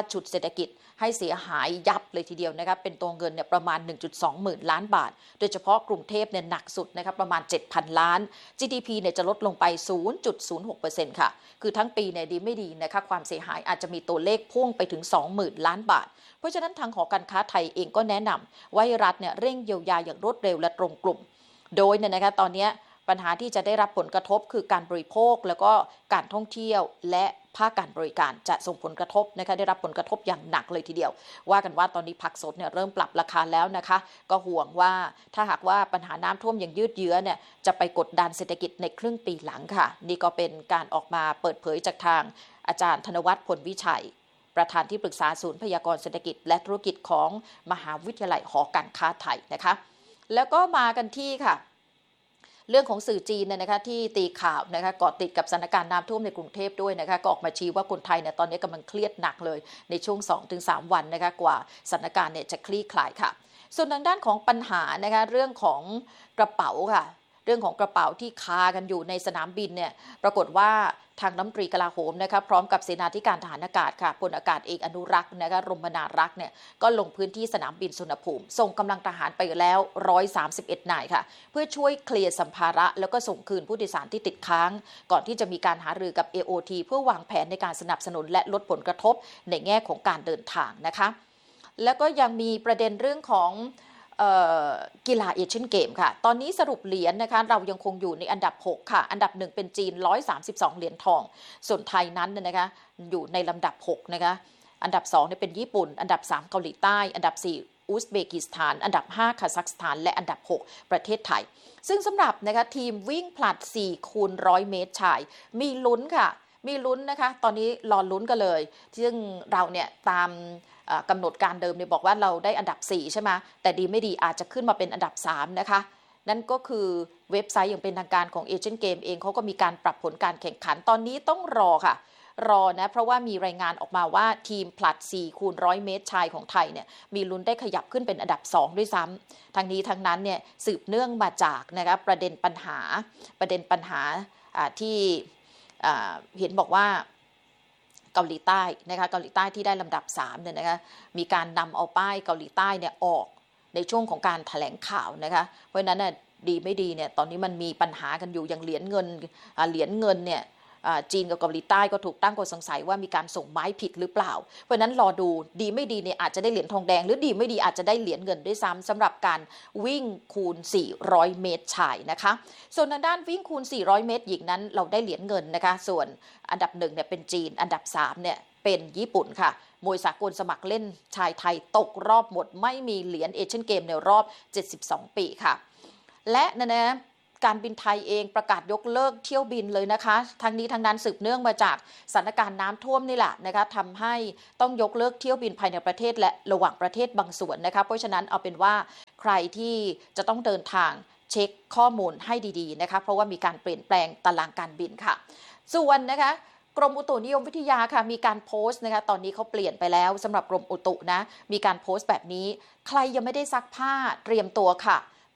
ฉุดเศรษฐกิจให้เสียหายยับเลยทีเดียวนะครับเป็นตัวเงินเนี่ยประมาณ หนึ่งจุดสอง หมื่นล้านบาทโดยเฉพาะกรุงเทพเนี่ยหนักสุดนะครับประมาณ เจ็ดพัน ล้าน จี ดี พี เนี่ยจะลดลงไป ศูนย์จุดศูนย์หกเปอร์เซ็นต์ ค่ะคือทั้งปีเนี่ยดีไม่ดีนะคะความเสียหายอาจจะมีตัวเลขพุ่งไปถึง สองหมื่น ล้านบาทเพราะฉะนั้นทางหอการค้าไทยเองก็แนะนำว่าให้รัฐเนี่ยเร่งเยียวยาอย่างรวดเร็วและตรงกลุ่มโดยเนี่ยนะคะตอนนี้ปัญหาที่จะได้รับผลกระทบคือการบริโภคแล้วก็การท่องเที่ยวและภาคการบริการจะส่งผลกระทบนะคะได้รับผลกระทบอย่างหนักเลยทีเดียวว่ากันว่าตอนนี้ผักสดเนี่ยเริ่มปรับราคาแล้วนะคะก็ห่วงว่าถ้าหากว่าปัญหาน้ำท่วมยังยืดเยื้อเนี่ยจะไปกดดันเศรษฐกิจในครึ่งปีหลังค่ะนี่ก็เป็นการออกมาเปิดเผยจากทางอาจารย์ธนวัฒน์ผลวิชัยประธานที่ปรึกษาศูนย์พยากรณ์เศรษฐกิจและธุรกิจของมหาวิทยาลัยหอการค้าไทยนะคะแล้วก็มากันที่ค่ะเรื่องของสื่อจีนเนี่ยนะคะที่ตีข่าวนะคะเกาะติดกับสถานการณ์น้ำท่วมในกรุงเทพด้วยนะคะก็ออกมาชี้ว่าคนไทยเนี่ยตอนนี้กำลังเครียดหนักเลยในช่วง สองถึงสาม วันนะคะกว่าสถานการณ์เนี่ยจะคลี่คลายค่ะส่วนทางด้านของปัญหานะคะเรื่องของกระเป๋าค่ะเรื่องของกระเป๋าที่คากันอยู่ในสนามบินเนี่ยปรากฏว่าทางรัฐมนตรีกลาโหมนะคะพร้อมกับเสนาธิการทหารอากาศค่ะพลอากาศเอกอนุรักษ์นะคะรมนารักษ์เนี่ยก็ลงพื้นที่สนามบินสุวรรณภูมิส่งกำลังทหารไปแล้วหนึ่งร้อยสามสิบเอ็ดนายค่ะเพื่อช่วยเคลียร์สัมภาระแล้วก็ส่งคืนผู้โดยสารที่ติดค้างก่อนที่จะมีการหารือกับ เอ โอ ที เพื่อวางแผนในการสนับสนุนและลดผลกระทบในแง่ของการเดินทางนะคะแล้วก็ยังมีประเด็นเรื่องของกีฬาเอเชียนเกมค่ะตอนนี้สรุปเหรียญนะคะเรายังคงอยู่ในอันดับหกค่ะอันดับหนึ่งเป็นจีนหนึ่งร้อยสามสิบสองเหรียญทองส่วนไทยนั้นนะคะอยู่ในลำดับหกนะคะอันดับสองเนี่ยเป็นญี่ปุ่นอันดับสามเกาหลีใต้อันดับสี่อุซเบกิสถานอันดับห้าคาซัคสถานและอันดับหกประเทศไทยซึ่งสำหรับนะคะทีมวิ่งผลัดสี่คูณหนึ่งร้อยเมตรชายมีลุ้นค่ะมีลุ้นนะคะตอนนี้รอลุ้นกันเลยซึ่งเราเนี่ยตามกำหนดการเดิมเนี่ยบอกว่าเราได้อันดับสี่ใช่ไหมแต่ดีไม่ดีอาจจะขึ้นมาเป็นอันดับสามนะคะนั่นก็คือเว็บไซต์อย่างเป็นทางการของเอเชียนเกมเองเขาก็มีการปรับผลการแข่งขันตอนนี้ต้องรอค่ะรอนะเพราะว่ามีรายงานออกมาว่าทีมผลัดสี่คูณหนึ่งร้อยเมตรชายของไทยเนี่ยมีลุ้นได้ขยับขึ้นเป็นอันดับสองด้วยซ้ำทางนี้ทางนั้นเนี่ยสืบเนื่องมาจากนะคะประเด็นปัญหาประเด็นปัญหาที่เห็นบอกว่าเกาหลีใต้นะคะเกาหลีใต้ที่ได้ลำดับสามเนี่ยนะคะมีการนำเอาป้ายเกาหลีใต้เนี่ยออกในช่วงของการแถลงข่าวนะคะเพราะฉะนั้นน่ะดีไม่ดีเนี่ยตอนนี้มันมีปัญหากันอยู่อย่างเหรียญเงินเหรียญเงินเนี่ยจีนกับเกาหลีใต้ก็ถูกตั้งข้อสงสัยว่ามีการส่งไม้ผิดหรือเปล่าเพราะฉะนั้นรอดูดีไม่ดีเนี่ยอาจจะได้เหรียญทองแดงหรือดีไม่ดีอาจจะได้เหรียญเงินด้วยซ้ำสำหรับการวิ่งคูณสี่ร้อยเมตรชายนะคะส่วนทางด้านวิ่งคูณสี่ร้อยเมตรหญิงนั้นเราได้เหรียญเงินนะคะส่วนอันดับหนึ่งเนี่ยเป็นจีนอันดับสามเนี่ยเป็นญี่ปุ่นค่ะมวยสากลสมัครเล่นชายไทยตกรอบหมดไม่มีเหรียญเอเชียนเกมในรอบเจ็ดสิบสองปีค่ะและนะนะการบินไทยเองประกาศยกเลิกเที่ยวบินเลยนะคะทั้งนี้ทั้งนั้นสืบเนื่องมาจากสถานการณ์น้ำท่วมนี่แหละนะคะทำให้ต้องยกเลิกเที่ยวบินภายในประเทศและระหว่างประเทศบางส่วนนะคะเพราะฉะนั้นเอาเป็นว่าใครที่จะต้องเดินทางเช็คข้อมูลให้ดีๆนะคะเพราะว่ามีการเปลี่ยนแปลงตารางการบินค่ะส่วนนะคะกรมอุตุนิยมวิทยาค่ะมีการโพสต์นะคะตอนนี้เขาเปลี่ยนไปแล้วสำหรับกรมอุตุนะมีการโพสต์แบบนี้ใครยังไม่ได้ซักผ้าเตรียมตัวค่ะ